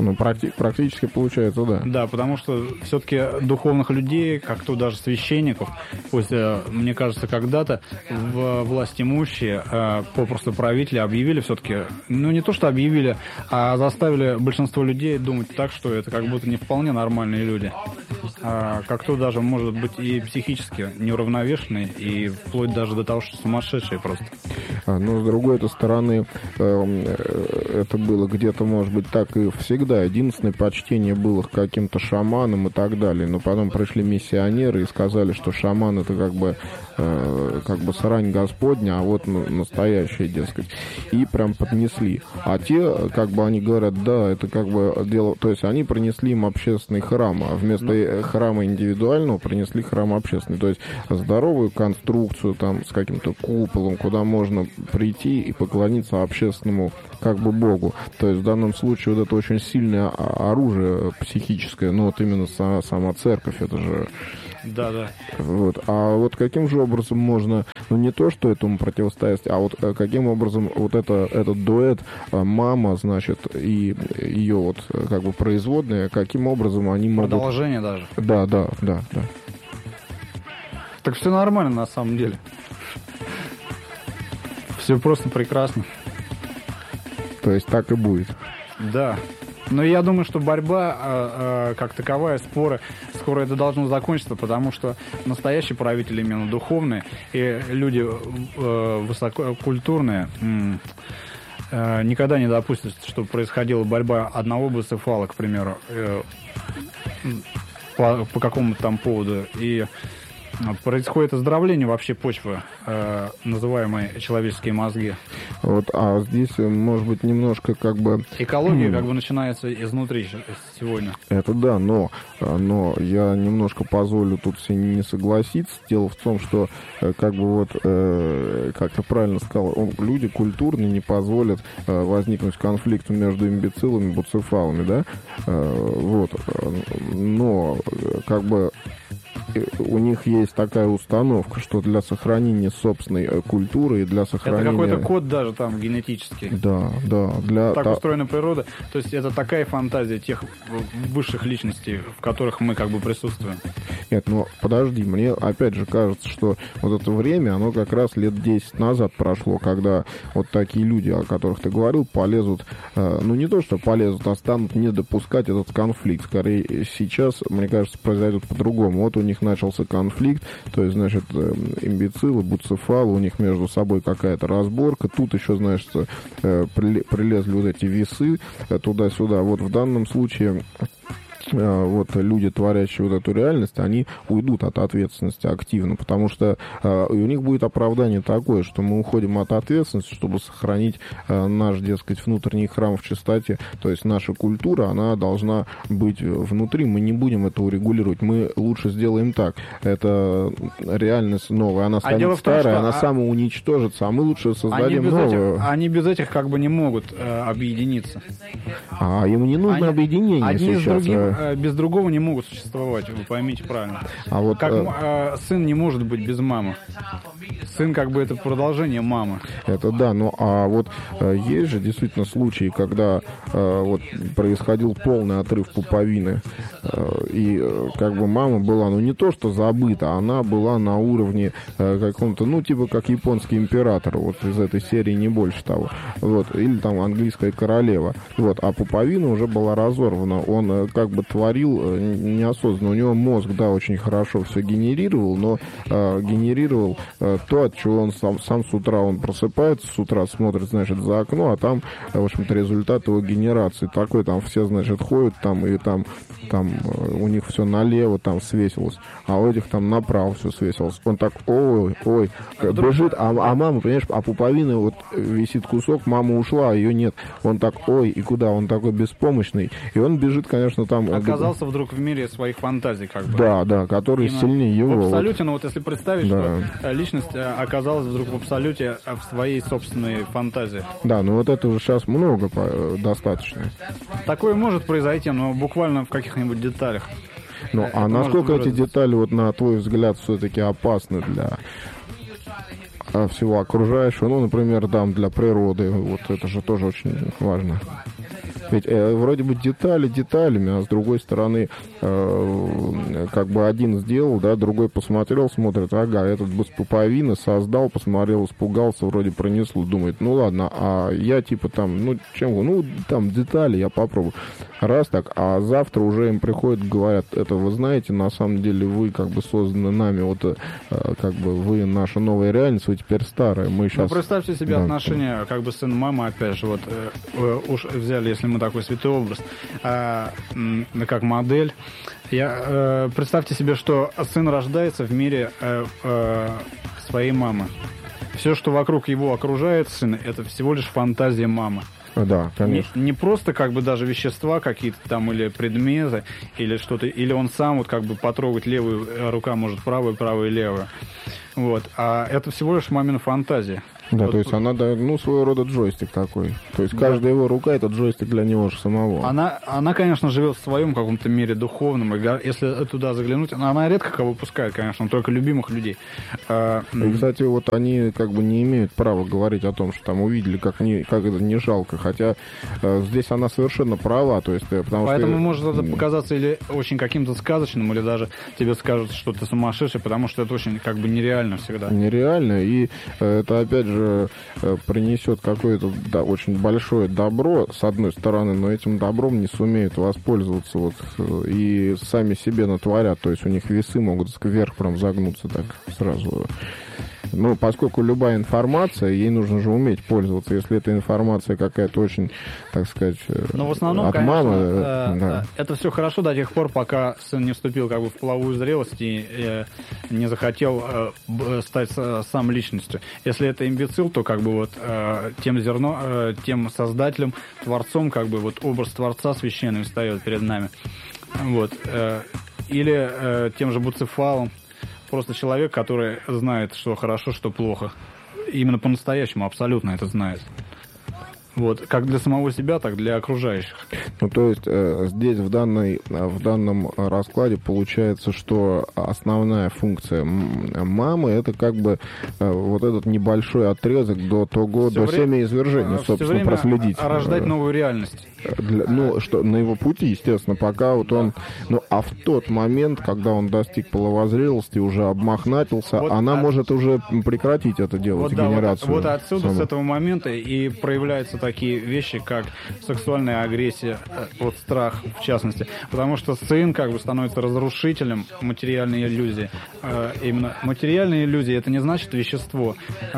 Ну, практи- практически получается, да.
Да, потому что все-таки духовных людей, как то даже священников, пусть, мне кажется, когда-то в власть имущие, попросту правители объявили все-таки, ну не то что объявили, а заставили большинство людей думать так, что это как будто не вполне нормальные люди. А как то даже может быть и психически неуравновешенные, и вплоть даже до того, что сумасшедшие просто.
А, но с другой-то стороны, э, это было где-то, может быть, так и всегда. Единственное почтение было к каким-то шаманам и так далее. Но потом пришли миссионеры и сказали, что шаман это как бы, э, как бы срань Господня, а вот настоящая, дескать. И прям поднесли. А те, как бы они говорят, да, это как бы дело... То есть они принесли им общественный храм, а вместо храма индивидуального принесли храм общественный. То есть здоровую конструкцию там с каким-то куполом, куда можно прийти и поклониться общественному как бы Богу. То есть в данном случае вот это очень сильное оружие психическое, ну вот именно сама, сама церковь, это же...
Да, да.
Вот. А вот каким же образом можно, ну не то, что этому противостоять, а вот каким образом вот это, этот дуэт мама, значит, и ее вот как бы производные, каким образом они могут...
Продолжение даже.
Да, да, да, да.
Так все нормально на самом деле. Все просто прекрасно.
То есть так и будет.
Да. Но я думаю, что борьба э, э, как таковая, споры, скоро это должно закончиться, потому что настоящие правители именно духовные и люди э, высококультурные э, э, никогда не допустят, чтобы происходила борьба одного буцефала, к примеру, э, по, по какому-то там поводу. И происходит оздоровление вообще почвы, э, называемые человеческие мозги.
Вот, а здесь, может быть, немножко как бы...
Экология mm. как бы начинается изнутри сегодня.
Это да, но, но я немножко позволю тут все не согласиться. Дело в том, что как бы вот, э, как ты правильно сказал, он, люди культурные не позволят э, возникнуть конфликту между имбецилами и буцефалами, да? Э, вот. Но как бы у них есть такая установка, что для сохранения собственной культуры и для сохранения...
Это какой-то код даже там генетический.
Да, да. Для...
Так устроена природа. То есть это такая фантазия тех высших личностей, в которых мы как бы присутствуем.
Нет, ну подожди, мне опять же кажется, что вот это время, оно как раз лет десять назад прошло, когда вот такие люди, о которых ты говорил, полезут, э, ну не то, что полезут, а станут не допускать этот конфликт. Скорее сейчас, мне кажется, произойдет по-другому. Вот у них начался конфликт, то есть, значит, имбецилы, буцефалы, у них между собой какая-то разборка, тут еще, значит, прилезли вот эти весы туда-сюда. Вот в данном случае вот люди, творящие вот эту реальность, они уйдут от ответственности активно, потому что э, у них будет оправдание такое, что мы уходим от ответственности, чтобы сохранить э, наш, дескать, внутренний храм в чистоте, то есть наша культура, она должна быть внутри, мы не будем это урегулировать, мы лучше сделаем так, это реальность новая, она станет а старая, том, она а... самоуничтожится, а мы лучше создадим
они
новую.
Этих, они без этих как бы не могут э, объединиться.
А им не нужно они, объединение
одни
сейчас.
С другим, без другого не могут существовать, вы поймите правильно.
А вот,
как
э...
э, сын не может быть без мамы. Сын как бы это продолжение мамы.
Это да, ну а вот э, есть же действительно случаи, когда э, вот происходил полный отрыв пуповины, э, и э, как бы мама была, ну не то что забыта, она была на уровне э, каком-то, ну типа как японский император, вот из этой серии, не больше того, вот, или там английская королева, вот, а пуповина уже была разорвана, он э, как бы творил э, неосознанно, у него мозг, да, очень хорошо все генерировал, но э, генерировал э, то, от чего он сам, сам с утра, он просыпается, с утра смотрит, значит, за окно, а там, в общем-то, результат его генерации такой, там все, значит, ходят, там, и там, там у них все налево там свесилось, а у этих там направо все свесилось. Он так, ой, ой, а бежит, а, а мама, понимаешь, а пуповины вот висит кусок, мама ушла, а ее нет. Он так, ой, и куда? Он такой беспомощный. И он бежит, конечно, там...
Оказался вдруг в мире своих фантазий, как бы.
Да, да, который Именно сильнее его.
В абсолюте, вот. Ну вот если представить,
да.
что личность оказалась вдруг в абсолюте в своей собственной фантазии.
Да, ну вот это уже сейчас много достаточно.
Такое может произойти, но буквально в каких-нибудь деталях.
Ну, а насколько эти детали, вот на твой взгляд, все-таки опасны для всего окружающего? Ну, например, там, для природы, вот это же тоже очень важно. Ведь э, вроде бы детали деталями, а с другой стороны, э, как бы один сделал, да, другой посмотрел, смотрит, ага, этот без пуповины создал, посмотрел, испугался, вроде пронесло, думает, ну ладно, а я типа там, ну чем, ну там детали, я попробую. Раз так, а завтра уже им приходят, говорят, это вы знаете, на самом деле вы как бы созданы нами, вот э, как бы вы наша новая реальность, вы теперь старая, мы сейчас...
Ну, представьте себе
да,
отношения, как бы сын-мама, опять же, вот э, уж взяли, если мы такой святой образ, э, э, как модель. Я, э, представьте себе, что сын рождается в мире э, э, своей мамы. Все, что вокруг его окружает сына, это всего лишь фантазия мамы.
Да, конечно.
Не, не просто как бы даже вещества какие-то там или предметы, или что-то, или он сам вот как бы потрогать левую рука может правую, правую, левую. Вот. А это всего лишь мамина фантазия.
Да,
вот.
То есть она, ну, своего рода джойстик такой. То есть каждая да. его рука — это джойстик для него же самого.
Она, она, конечно, живет в своем каком-то мире духовном, и если туда заглянуть, она, она редко кого пускает, конечно, только любимых людей.
И, кстати, вот они как бы не имеют права говорить о том, что там увидели, как, не, как это не жалко, хотя э, здесь она совершенно права, то есть, потому
Поэтому
что...
может это показаться или очень каким-то сказочным, или даже тебе скажут, что ты сумасшедший, потому что это очень как бы нереально всегда.
Нереально, и э, это опять же принесет какое-то да, очень большое добро, с одной стороны, но этим добром не сумеют воспользоваться вот, и сами себе натворят, то есть у них весы могут вверх прям загнуться так сразу. Ну, поскольку любая информация, ей нужно же уметь пользоваться. Если эта информация какая-то очень, так сказать,
но в основном,
от
конечно,
мамы...
Э,
да.
Это все хорошо до тех пор, пока сын не вступил как бы в половую зрелость и э, не захотел э, стать сам личностью. Если это имбецил, то как бы вот э, тем зерно, э, тем создателем, творцом, как бы вот образ Творца священным встает перед нами. Вот. Э, или э, тем же Буцефалом. Просто человек, который знает, что хорошо, что плохо. Именно по-настоящему абсолютно это знает. Вот, как для самого себя, так и для окружающих.
Ну, то есть э, здесь в, данной, в данном раскладе получается, что основная функция мамы — это как бы э, вот этот небольшой отрезок до того, все до семяизвержения, собственно, время проследить.
Рождать новую реальность.
Для, ну, что на его пути, естественно, пока вот он... Ну, а в тот момент, когда он достиг половозрелости, уже обмахнатился, вот она от... может уже прекратить это делать,
вот,
генерацию.
Да, вот, вот отсюда, саму. С этого момента и проявляются такие вещи, как сексуальная агрессия, вот страх, в частности. Потому что сын как бы становится разрушителем материальной иллюзии. Именно материальные иллюзии — это не значит вещество,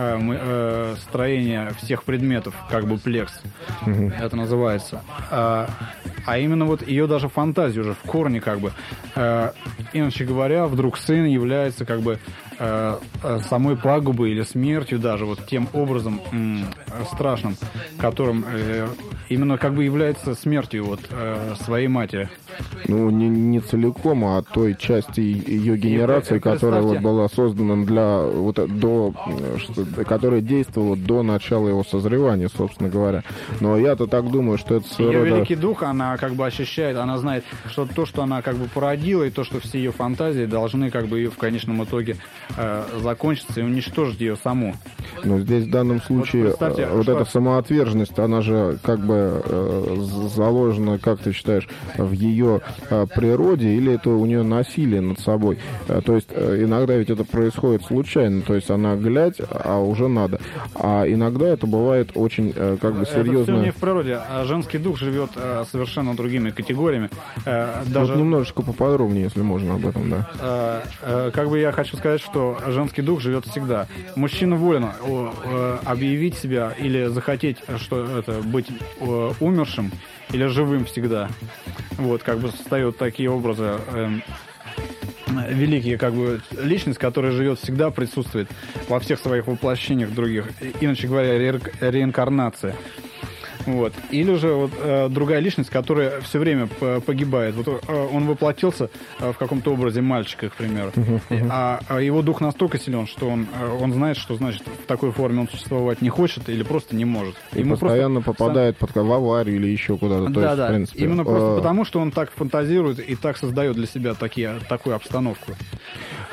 строение всех предметов, как бы плекс. Угу. Это называется. А, а именно вот ее даже фантазию уже в корне как бы, э, иначе говоря, вдруг сын является как бы э, самой пагубой или смертью даже вот тем образом м, страшным, которым э, именно как бы является смертью вот э, своей матери.
Ну, не, не целиком, а той части ее генерации, и, которая вот была создана для вот до, что, которая действовала до начала его созревания, собственно говоря. Но я-то так думаю, что это
ее
рода...
великий дух, она как бы ощущает, она знает, что то, что она как бы породила, и то, что все ее фантазии должны как бы ее в конечном итоге э, закончиться и уничтожить ее саму.
Но здесь в данном случае вот, вот что... эта самоотверженность, она же как бы э, заложена, как ты считаешь, в ее э, природе, или это у нее насилие над собой? Э, то есть э, иногда ведь это происходит случайно, то есть она глядь, а уже надо. А иногда это бывает очень э, как бы серьезно.
Это все не в природе, а женский дух живет э, совершенно другими категориями. Э, даже...
Вот немножечко поподробнее, если можно об этом, да.
Э, э, как бы я хочу сказать, что женский дух живет всегда. Мужчина волен э, объявить себя или захотеть, что это быть э, умершим или живым всегда. Вот, как бы создают такие образы э, великие, как бы, личность, которая живет всегда, присутствует во всех своих воплощениях других. Иначе говоря, ре- реинкарнация. Вот. Или же вот, э, другая личность, которая все время погибает. Вот, э, он воплотился э, в каком-то образе мальчика, к примеру. Uh-huh, uh-huh. А, а его дух настолько силен, что он, э, он знает, что значит в такой форме он существовать не хочет или просто не может.
И
Ему
постоянно
просто...
попадает под, в аварию или еще куда-то.
Да,
То есть,
да.
в принципе,
именно просто
э...
потому, что он так фантазирует и так создает для себя такие, такую обстановку.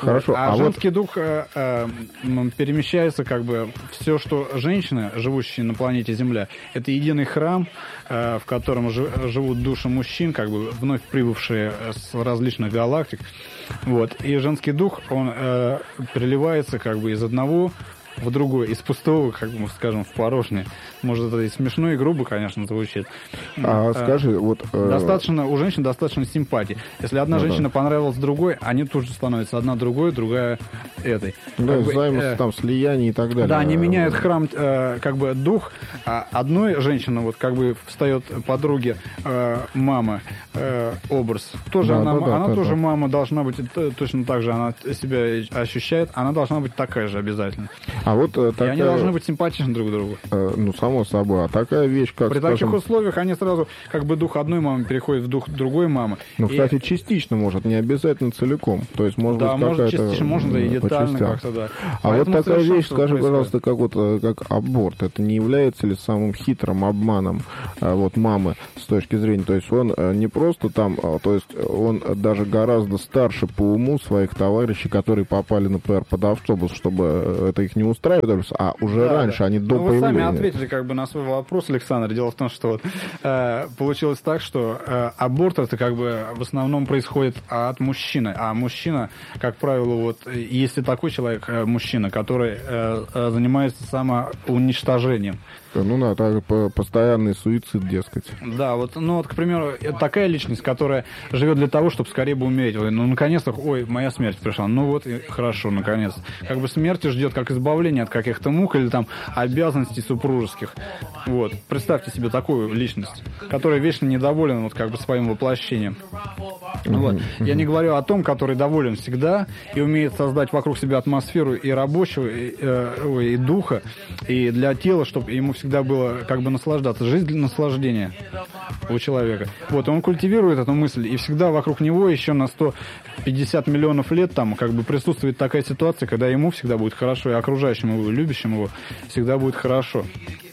Хорошо.
А,
а
женский
вот...
дух э, э, перемещается, как бы, все, что женщины, живущие на планете Земля, это единый храм, э, в котором жи- живут души мужчин, как бы, вновь прибывшие с различных галактик. Вот. И женский дух, он э, переливается, как бы, из одного в другое, из пустого, как мы скажем, в порожнее. Может, это и смешно, и грубо, конечно, звучит.
А, а скажи, вот... Э...
Достаточно, у женщин достаточно симпатии. Если одна ну, женщина да. понравилась другой, они тут же становятся одна другой, другая этой.
Да,
как
взаимно,
э,
там, слияние и так далее.
Да, они меняют храм, э, как бы, дух. А одной женщины, вот, как бы, встает подруге э, мама, э, образ. Тоже
да,
она,
да, да,
она
да,
тоже
да.
мама должна быть, точно так же она себя ощущает, она должна быть такая же обязательно.
А вот такая...
И они должны быть симпатичны друг другу.
Э, ну, само собой. А такая вещь, как,
При
скажем...
таких условиях они сразу, как бы, дух одной мамы переходит в дух другой мамы.
Ну,
и...
кстати, частично может, не обязательно целиком. То есть, может
да,
быть,
может,
какая-то...
частично, можно, да, и детально как-то, да.
А
Поэтому
вот такая вещь, скажи,
происходит.
пожалуйста, как, вот, как аборт. Это не является ли самым хитрым обманом вот, мамы с точки зрения... То есть, он не просто там... То есть, он даже гораздо старше по уму своих товарищей, которые попали, например, под автобус, чтобы это их не устраивало, а уже
да,
раньше,
да.
они до
ну,
появления...
Вы сами ответили, как бы, на свой вопрос, Александр. Дело в том, что вот, э, получилось так, что э, аборт это, как бы, в основном происходит от мужчины. А мужчина, как правило, вот, если такой человек, э, мужчина, который э, э, занимается самоуничтожением.
Ну да, так, постоянный суицид, дескать.
Да, вот, ну вот, к примеру, это такая личность, которая живет для того, чтобы скорее бы умереть. Ой, ну, наконец-то, ой, моя смерть пришла. Ну вот, и хорошо, наконец. Как бы смерти ждет как избавление от каких-то мук или там обязанностей супружеских. Вот. Представьте себе такую личность, которая вечно недоволен вот как бы своим воплощением. Mm-hmm. Вот. Mm-hmm. Я не говорю о том, который доволен всегда и умеет создать вокруг себя атмосферу и рабочего, и, э, и духа, и для тела, чтобы ему всегда было как бы наслаждаться. Жизнь для наслаждения у человека. Вот, он культивирует эту мысль, и всегда вокруг него еще на сто пятьдесят миллионов лет там как бы присутствует такая ситуация, когда ему всегда будет хорошо, и окружающим его, любящим его всегда будет хорошо.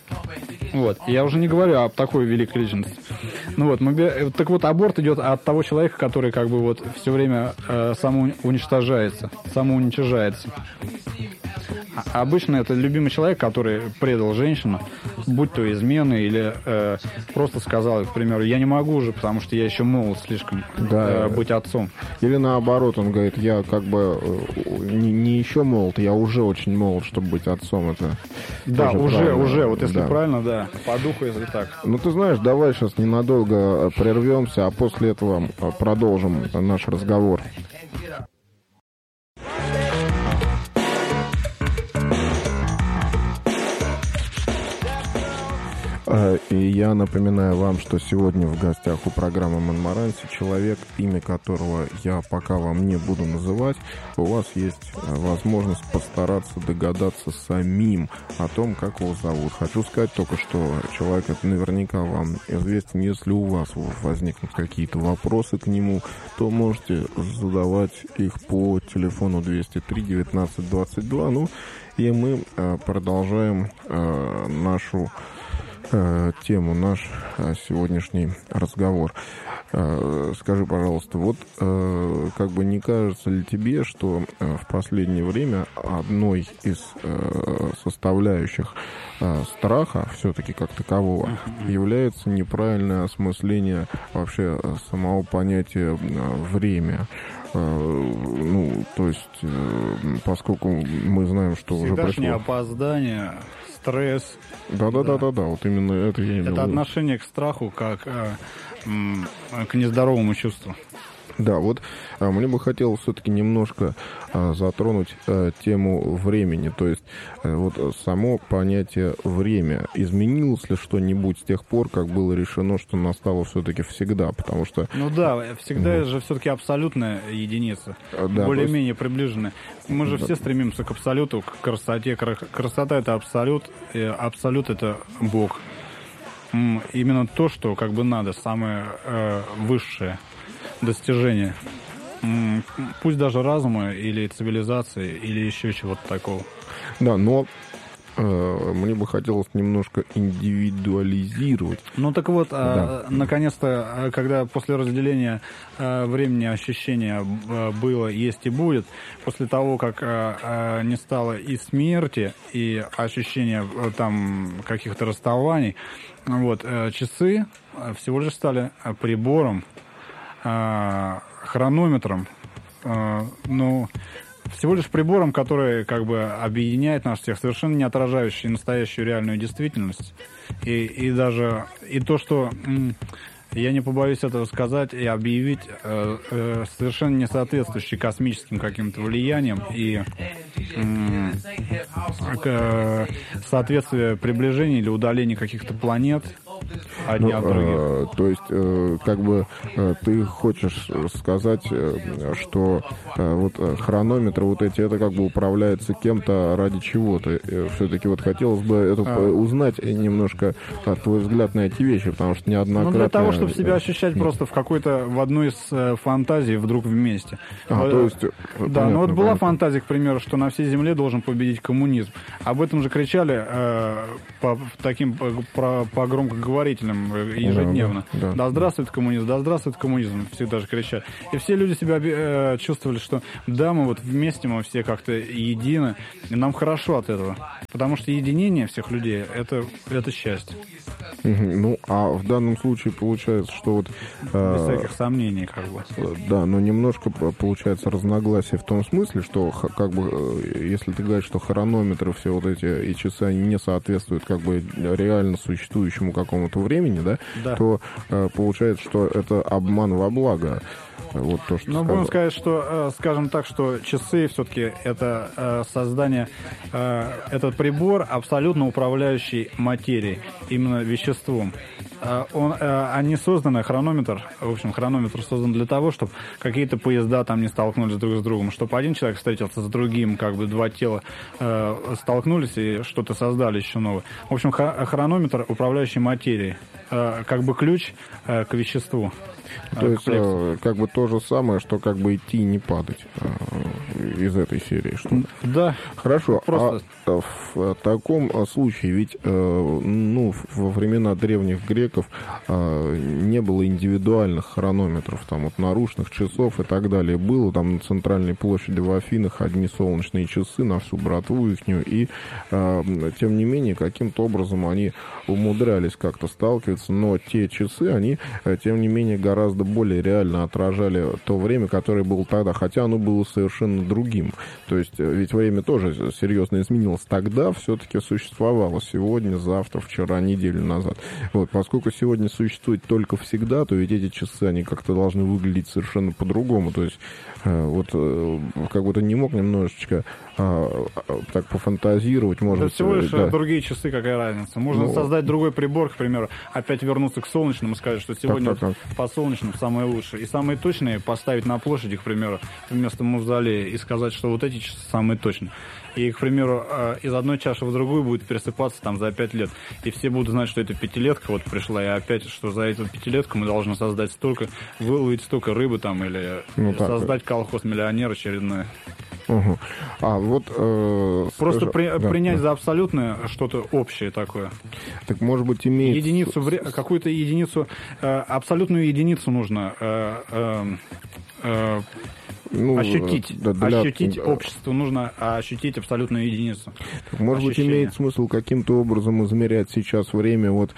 Вот. Я уже не говорю об такой великой личности. Ну вот, мы, так вот, аборт идет от того человека, который как бы вот все время э, самоуничтожается, самоуничижается. А обычно это любимый человек, который предал женщину, будь то измены или э, просто сказал, к примеру, я не могу уже, потому что я еще молод слишком да. э, быть отцом.
Или наоборот, он говорит, я как бы не, не еще молод, я уже очень молод, чтобы быть отцом. Это
да, уже,
правильно.
уже, вот если
да.
правильно, да, по духу, если так.
Ну, ты знаешь, давай сейчас ненадолго прервемся, а после этого продолжим наш разговор. И я напоминаю вам, что сегодня в гостях у программы «Монмаранси» человек, имя которого я пока вам не буду называть. У вас есть возможность постараться догадаться самим о том, как его зовут. Хочу сказать только, что человек это наверняка вам известен. Если у вас возникнут какие-то вопросы к нему, то можете задавать их по телефону двести три девятнадцать двадцать два. Ну, и мы продолжаем нашу тему, наш сегодняшний разговор. Скажи, пожалуйста, вот как бы не кажется ли тебе, что в последнее время одной из составляющих страха, все-таки как такового, является неправильное осмысление вообще самого понятия время? Ну, то есть, поскольку мы знаем, что уже пришло...
Всегдашнее опоздание, стресс.
Да-да-да-да-да, вот именно это я имел.
Это отношение к страху как э, м, к нездоровому чувству.
Да, вот а, мне бы хотелось все-таки немножко а, затронуть а, тему времени. То есть а, вот само понятие время. Изменилось ли что-нибудь с тех пор, как было решено, что настало все-таки всегда? Потому что...
Ну да, всегда угу. же все-таки абсолютная единица. Да, более-менее есть... приближенная. Мы же да. все стремимся к абсолюту, к красоте. Красота — это абсолют, и абсолют — это Бог. Именно то, что как бы надо, самое э, высшее достижение. Пусть даже разума или цивилизации, или еще чего-то такого.
Да, но э, мне бы хотелось немножко индивидуализировать.
Ну так вот,
да.
э, наконец-то, когда после разделения э, времени ощущения э, было, есть и будет, после того, как э, э, не стало и смерти, и ощущения э, там каких-то расставаний, вот, э, часы всего лишь стали прибором, э, хронометром, э, ну... всего лишь прибором, который как бы объединяет нас всех, совершенно не отражающий настоящую реальную действительность. И, и даже и то, что я не побоюсь этого сказать и объявить, э, э, совершенно не соответствующий космическим каким-то влияниям и э, э, соответствие приближения или удаления каких-то планет одни
ну,
от других.
Э, то есть, э, как бы э, ты хочешь сказать, э, что э, вот хронометры вот эти, это как бы управляется кем-то ради чего-то. Э, все-таки вот хотелось бы это а. узнать немножко, а, твой взгляд на эти вещи, потому что неоднократно...
Ну, для того, чтобы себя ощущать Нет. просто в какой-то, в одной из э, фантазий вдруг вместе.
А,
э,
то есть...
Да,
понятно,
ну вот была
понятно.
фантазия, к примеру, что на всей Земле должен победить коммунизм. Об этом же кричали э, по таким по, по громкоговорителям ежедневно.
Да, да, да.
Да здравствует коммунизм, да здравствует коммунизм, всегда же кричали. И все люди себя э, чувствовали, что да, мы вот вместе, мы все как-то едины, и нам хорошо от этого. Потому что единение всех людей это, это счастье.
Ну, а в данном случае получается, что вот...
Без
э,
всяких сомнений, как бы.
Да, но немножко получается разногласие в том смысле, что как бы, если ты говоришь, что хронометры, все вот эти и часы, они не соответствуют как бы реально существующему какому-то времени, да,
да.
то э, получается, что это обман во благо. Вот то, что
ну, будем сказать, что, скажем так, что часы все-таки это создание, этот прибор, абсолютно управляющий материей, именно веществом. Он, они созданы, хронометр, в общем, хронометр создан для того, чтобы какие-то поезда там не столкнулись друг с другом, чтобы один человек встретился с другим, как бы два тела столкнулись и что-то создали еще новое. В общем, хронометр, управляющий материей, как бы ключ к веществу.
То есть, э, как бы то же самое, что как бы идти и не падать э, из этой серии. Что?
Да.
Хорошо.
Просто...
А в таком случае, ведь э, ну, во времена древних греков э, не было индивидуальных хронометров, там вот наручных часов и так далее. Было там на центральной площади в Афинах одни солнечные часы на всю братву ихнюю, и э, тем не менее каким-то образом они умудрялись как-то сталкиваться, но те часы, они, тем не менее, гораздо более реально отражали то время, которое было тогда, хотя оно было совершенно другим. То есть, ведь время тоже серьезно изменилось. Тогда все-таки существовало сегодня, завтра, вчера, неделю назад. Вот, поскольку сегодня существует только всегда, то ведь эти часы, они как-то должны выглядеть совершенно по-другому. То есть, вот, как будто не мог немножечко а, так пофантазировать, может...
Это всего лишь
да.
другие часы, какая разница. Можно ну, создать другой прибор, к примеру, опять вернуться к солнечному и сказать, что сегодня
так, так, так.
по солнечному самое лучшее. И самые точные поставить на площади, к примеру, вместо мавзолея и сказать, что вот эти часы самые точные. И, к примеру, из одной чаши в другую будет пересыпаться там за пять лет. И все будут знать, что это пятилетка вот пришла, и опять, что за эту пятилетку мы должны создать столько, выловить столько рыбы там, или ну, создать колхоз-миллионер очередной.
Угу. А вот э,
просто
скажи...
при,
да,
принять
да.
за абсолютное что-то общее такое.
Так может быть имеет
единицу какую-то единицу э, абсолютную единицу нужно э, э, э, ну, ощутить, да, для... ощутить да. общество нужно ощутить абсолютную единицу.
Так, может ощущение. Быть имеет смысл каким-то образом измерять сейчас время вот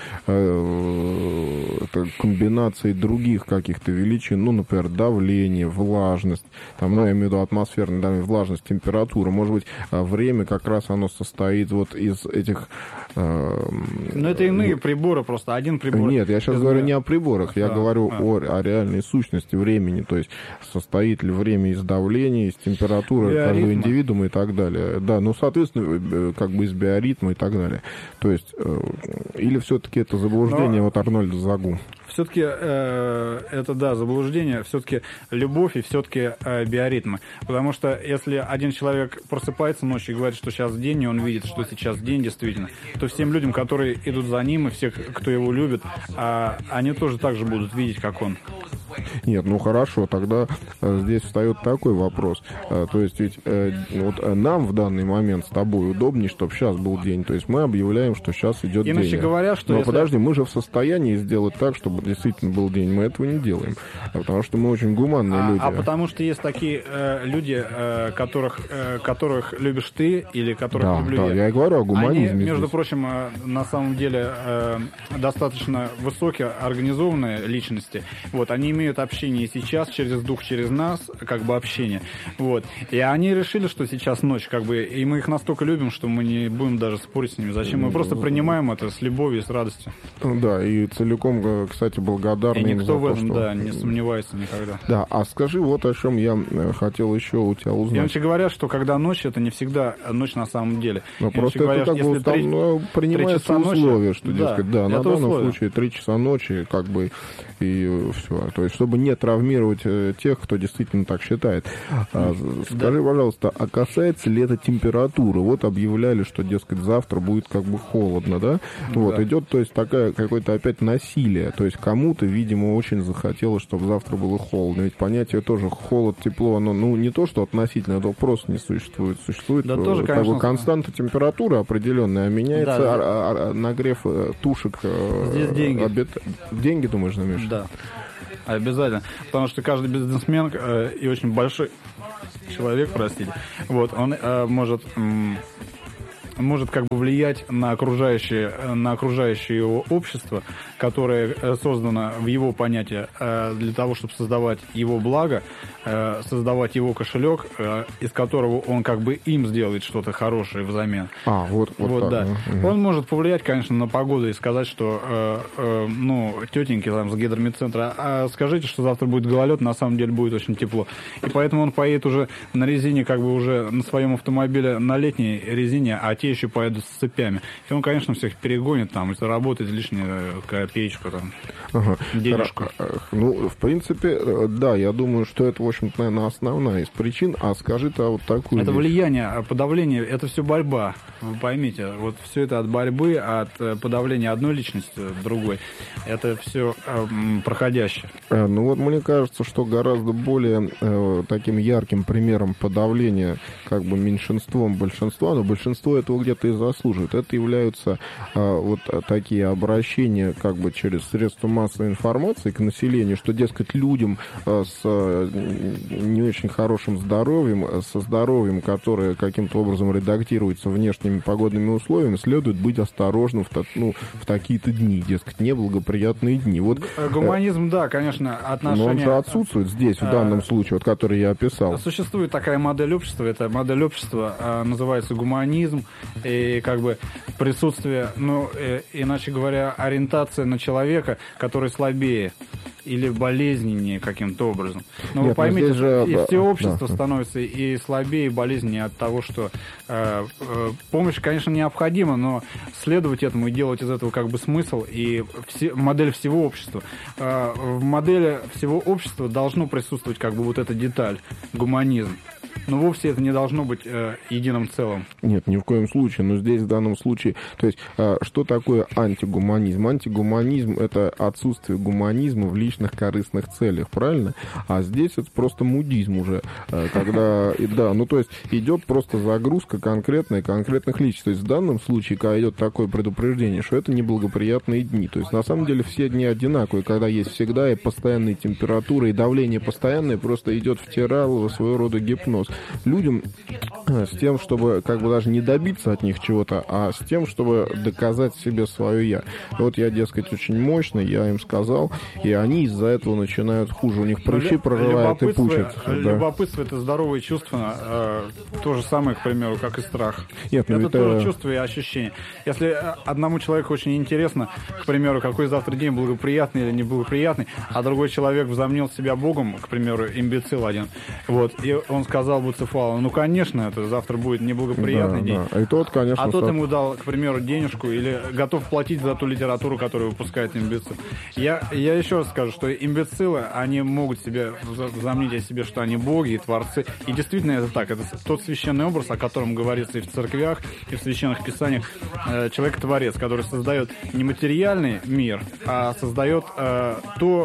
э, комбинации других каких-то величин, ну, например, давление, влажность, там, ну, я имею в виду атмосферная давление, влажность, температура. Может быть, время как раз оно состоит вот из этих... Э,
Но это иные ну, приборы просто, один прибор.
Нет, я сейчас говорю не о приборах, я а, говорю а. О, о реальной сущности времени, то есть состоит ли время из давления, из температуры биоритма. Каждого индивидуума и так далее. Да, ну, соответственно, как бы из биоритма и так далее. То есть, э, или все-таки это заблуждение Но... вот Арнольда Загу?
Все-таки э, это, да, заблуждение, все-таки любовь и все-таки э, биоритмы. Потому что если один человек просыпается ночью и говорит, что сейчас день, и он видит, что сейчас день действительно, то всем людям, которые идут за ним, и все, кто его любит, э, они тоже так же будут видеть, как он.
Нет, ну хорошо, тогда э, здесь встает такой вопрос. Э, то есть ведь э, вот э, нам в данный момент с тобой удобнее, чтобы сейчас был день. То есть мы объявляем, что сейчас идет день.
Иначе говоря, что
Но
если...
подожди, мы же в состоянии сделать так, чтобы действительно был день. Мы этого не делаем. Потому что мы очень гуманные
а,
люди.
А потому что есть такие э, люди, э, которых, э, которых любишь ты или которых
да,
люблю
да,
я.
я и говорю о гуманизме.
Они, между
здесь.
прочим, э, на самом деле э, достаточно высокие, организованные личности. Вот, они имеют общение сейчас через дух, через нас, как бы общение. Вот. И они решили, что сейчас ночь, как бы, и мы их настолько любим, что мы не будем даже спорить с ними. Зачем? Мы просто принимаем это с любовью и с радостью.
Да, и целиком, кстати, благодарны
и
им
никто
за
в
то,
этом,
что...
да, не сомневается никогда.
Да, а скажи вот о чем я хотел еще у тебя узнать.
Иначе говоря, что когда ночь, это не всегда ночь на самом деле.
Но просто говоря, это как бы там, ну, принимается условие, что, дескать, да, да на данном условие. случае три часа ночи, как бы, и все. То есть, чтобы не травмировать тех, кто действительно так считает. А, скажи, да. пожалуйста, а касается ли это температуры? Вот объявляли, что, дескать, завтра будет как бы холодно, да? Вот, да. идет, то есть, такая какое-то опять насилие. То есть, кому-то, видимо, очень захотелось, чтобы завтра было холодно. Ведь понятие тоже холод, тепло, оно, ну, не то, что относительно, это просто не существует. Существует
да, тоже,
как
конечно,
бы константа температуры определенная, а меняется
да,
а, а, а, нагрев тушек.
Здесь деньги.
Обет... Деньги, думаешь, намешать?
Да, обязательно. Потому что каждый бизнесмен э, и очень большой человек, простите, вот, он э, может... М- может как бы влиять на окружающее, на окружающее его общество, которое создано в его понятии для того, чтобы создавать его благо, создавать его кошелек, из которого он как бы им сделает что-то хорошее взамен.
А, вот, вот,
вот
так.
Да. Угу. Он может повлиять, конечно, на погоду и сказать, что ну, тетеньки там с гидромедцентра, а скажите, что завтра будет гололед, на самом деле будет очень тепло. И поэтому он поедет уже на резине, как бы уже на своем автомобиле на летней резине, а те еще поедут с цепями. И он, конечно, всех перегонит там и заработает лишнюю копеечку там,
ага.
денежку.
Ну, в принципе, да, я думаю, что это, в общем-то, наверное, основная из причин. А скажи-то вот такую
Это
вещь.
влияние, подавление, это все борьба. Вы поймите, вот все это от борьбы, от подавления одной личности другой. Это все э, проходящее.
Ну вот мне кажется, что гораздо более э, таким ярким примером подавления как бы меньшинством большинства, но большинство этого где-то и заслуживает. Это являются э, вот такие обращения как бы через средства массовой информации к населению, что, дескать, людям э, с э, не очень хорошим здоровьем, со здоровьем, которое каким-то образом редактируется внешними погодными условиями, следует быть осторожным в, ну, в такие-то дни, дескать, неблагоприятные дни. Вот,
гуманизм, э, да, конечно, отношения...
Но он же отсутствует здесь, в данном случае, вот, который я описал.
Существует такая модель общества, эта модель общества э, называется гуманизм, и как бы присутствие, ну, э, иначе говоря, ориентация на человека, который слабее или болезненнее каким-то образом. Но Нет, вы поймите,
же...
и все общество
да.
становится и слабее, и болезненнее от того, что э, э, помощь, конечно, необходима, но следовать этому и делать из этого как бы смысл и все, модель всего общества. Э, в модели всего общества должно присутствовать как бы вот эта деталь, гуманизм. Но вовсе это не должно быть э, единым целым.
Нет, ни в коем случае. Но здесь в данном случае... То есть, э, что такое антигуманизм? Антигуманизм — это отсутствие гуманизма в личных корыстных целях, правильно? А здесь это просто мудизм уже. Э, когда... Да, ну то есть идет просто загрузка конкретной, конкретных личностей. То есть в данном случае, когда идет такое предупреждение, что это неблагоприятные дни. То есть на самом деле все дни одинаковые, когда есть всегда и постоянные температуры, и давление постоянное, просто идет втирал своего рода гипноз. Людям с тем, чтобы как бы даже не добиться от них чего-то, а с тем, чтобы доказать себе свое «я». Вот я, дескать, очень мощный, я им сказал, и они из-за этого начинают хуже. У них прыщи прорывают и пучат.
Любопытство — это здоровые чувства, э, то же самое, к примеру, как и страх.
Нет,
это, это тоже
это...
чувство и ощущение. Если одному человеку очень интересно, к примеру, какой завтра день, благоприятный или неблагоприятный, а другой человек возомнил себя Богом, к примеру, имбецил один, вот, и он сказал Буцефалу, ну, конечно, это завтра будет неблагоприятный
да,
день.
Да. И тот, конечно,
а тот
со...
ему дал, к примеру, денежку или готов платить за ту литературу, которую выпускает имбецил. Я, я еще раз скажу, что имбецилы, они могут себе возомнить о себе, что они боги и творцы. И действительно это так. Это тот священный образ, о котором говорится и в церквях, и в священных писаниях. Э, Человек-творец, который создает не материальный мир, а создает э, то,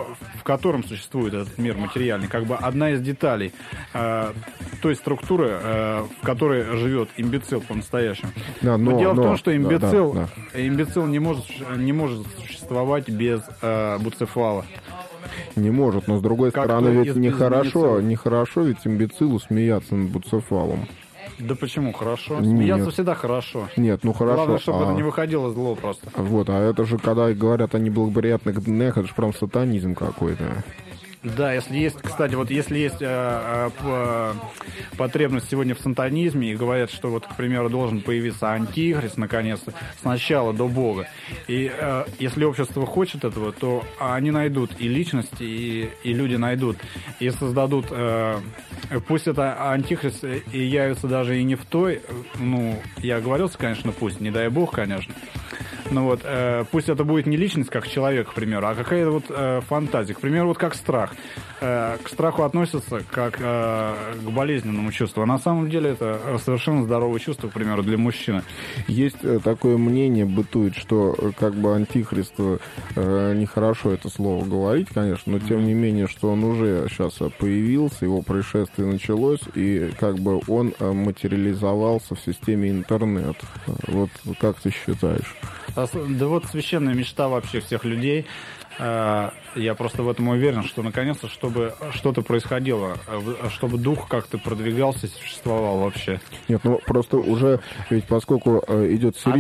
котором существует этот мир материальный, как бы одна из деталей э, той структуры, э, в которой живет имбецил по-настоящему.
Да, но,
но дело
но,
в том, что имбецил,
да, да,
имбецил не может, не может существовать без э, буцефала.
Не может, но с другой
Как
стороны, ведь
из-
нехорошо,
из
нехорошо ведь имбецилу смеяться над буцефалом.
Да почему хорошо?
Нет.
Смеяться всегда хорошо.
Нет, ну хорошо.
Главное, чтобы
а...
это не выходило зло просто.
Вот, а это же, когда говорят о неблагоприятных днях, это же прям сатанизм какой-то.
Да, если есть, кстати, вот если есть э, э, п- потребность сегодня в сатанизме, и говорят, что вот, к примеру, должен появиться антихрист, наконец-то, сначала до Бога. И э, если общество хочет этого, то они найдут и личности, и, и люди найдут, и создадут, э, пусть это антихрист и явится даже и не в той, ну, я оговорился, конечно, пусть, не дай Бог, конечно, ну вот, э, пусть это будет не личность как человек, к примеру, а какая-то вот э, фантазия, к примеру, вот как страх. Э, к страху относятся как э, к болезненному чувству, а на самом деле это совершенно здоровое чувство, к примеру, для мужчины.
Есть э, такое мнение, бытует, что э, как бы антихристу э, нехорошо это слово говорить, конечно, но тем не менее, что он уже сейчас появился, его происшествие началось, и как бы он э, материализовался в системе интернет. Вот как ты считаешь?
Да вот священная мечта вообще всех людей. Я просто в этом уверен, что наконец-то, чтобы что-то происходило, чтобы дух как-то продвигался, существовал вообще.
Нет, ну просто уже, ведь поскольку идет серьезный